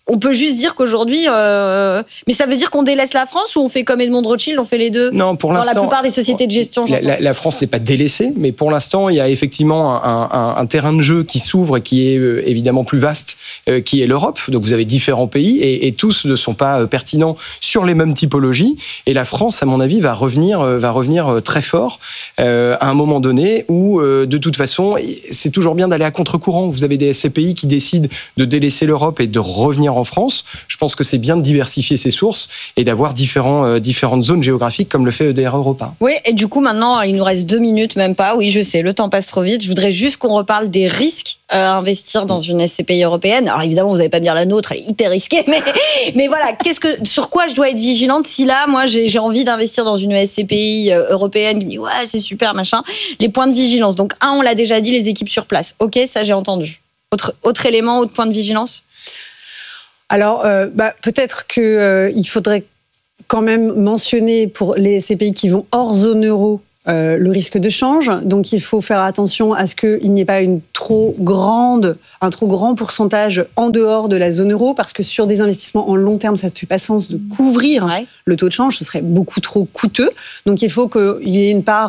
on peut juste dire qu'aujourd'hui, euh, mais ça veut dire qu'on délaisse la France ou on fait comme Edmond de Rothschild, on fait les deux? Non, pour l'instant. Dans la plupart des sociétés de gestion. La, la, la France n'est pas délaissée, mais pour l'instant, il y a effectivement un, un, un terrain de jeu qui s'ouvre et qui est euh, évidemment plus vaste, euh, qui est l'Europe. Donc vous avez différents pays et, et tous ne sont pas euh, pertinents sur les mêmes typologies. Et la France, à mon avis, va revenir, euh, va revenir euh, très fort euh, à un moment donné où, euh, de toute façon, c'est toujours bien d'aller à contre-courant. Vous avez des S C P I qui décident de délaisser l'Europe et de revenir en France. Je pense que c'est bien de diversifier ses sources et d'avoir différents, euh, différentes zones géographiques comme le fait E D R Europa. Oui, et du coup, maintenant, il nous reste deux minutes, même pas. Oui, je sais, le temps passe trop vite. Je voudrais juste qu'on reparle des risques à investir dans une S C P I européenne. Alors évidemment, vous n'allez pas me dire la nôtre, elle est hyper risquée, mais, mais voilà, qu'est-ce que, sur quoi je dois être vigilante si là, moi, j'ai, j'ai envie d'investir dans une S C P I européenne qui me dit ouais, c'est super, machin. Les points de vigilance. Donc, un, on l'a déjà dit, les équipes sur place. Ok, ça, j'ai entendu. Autre, autre élément, autre point de vigilance? Alors, euh, bah, peut-être qu'il euh, faudrait quand même mentionner pour les S C P I qui vont hors zone euro euh, le risque de change. Donc, il faut faire attention à ce qu'il n'y ait pas une trop grande, un trop grand pourcentage en dehors de la zone euro, parce que sur des investissements en long terme, ça ne fait pas sens de couvrir ouais. le taux de change. Ce serait beaucoup trop coûteux. Donc, il faut qu'il y ait une part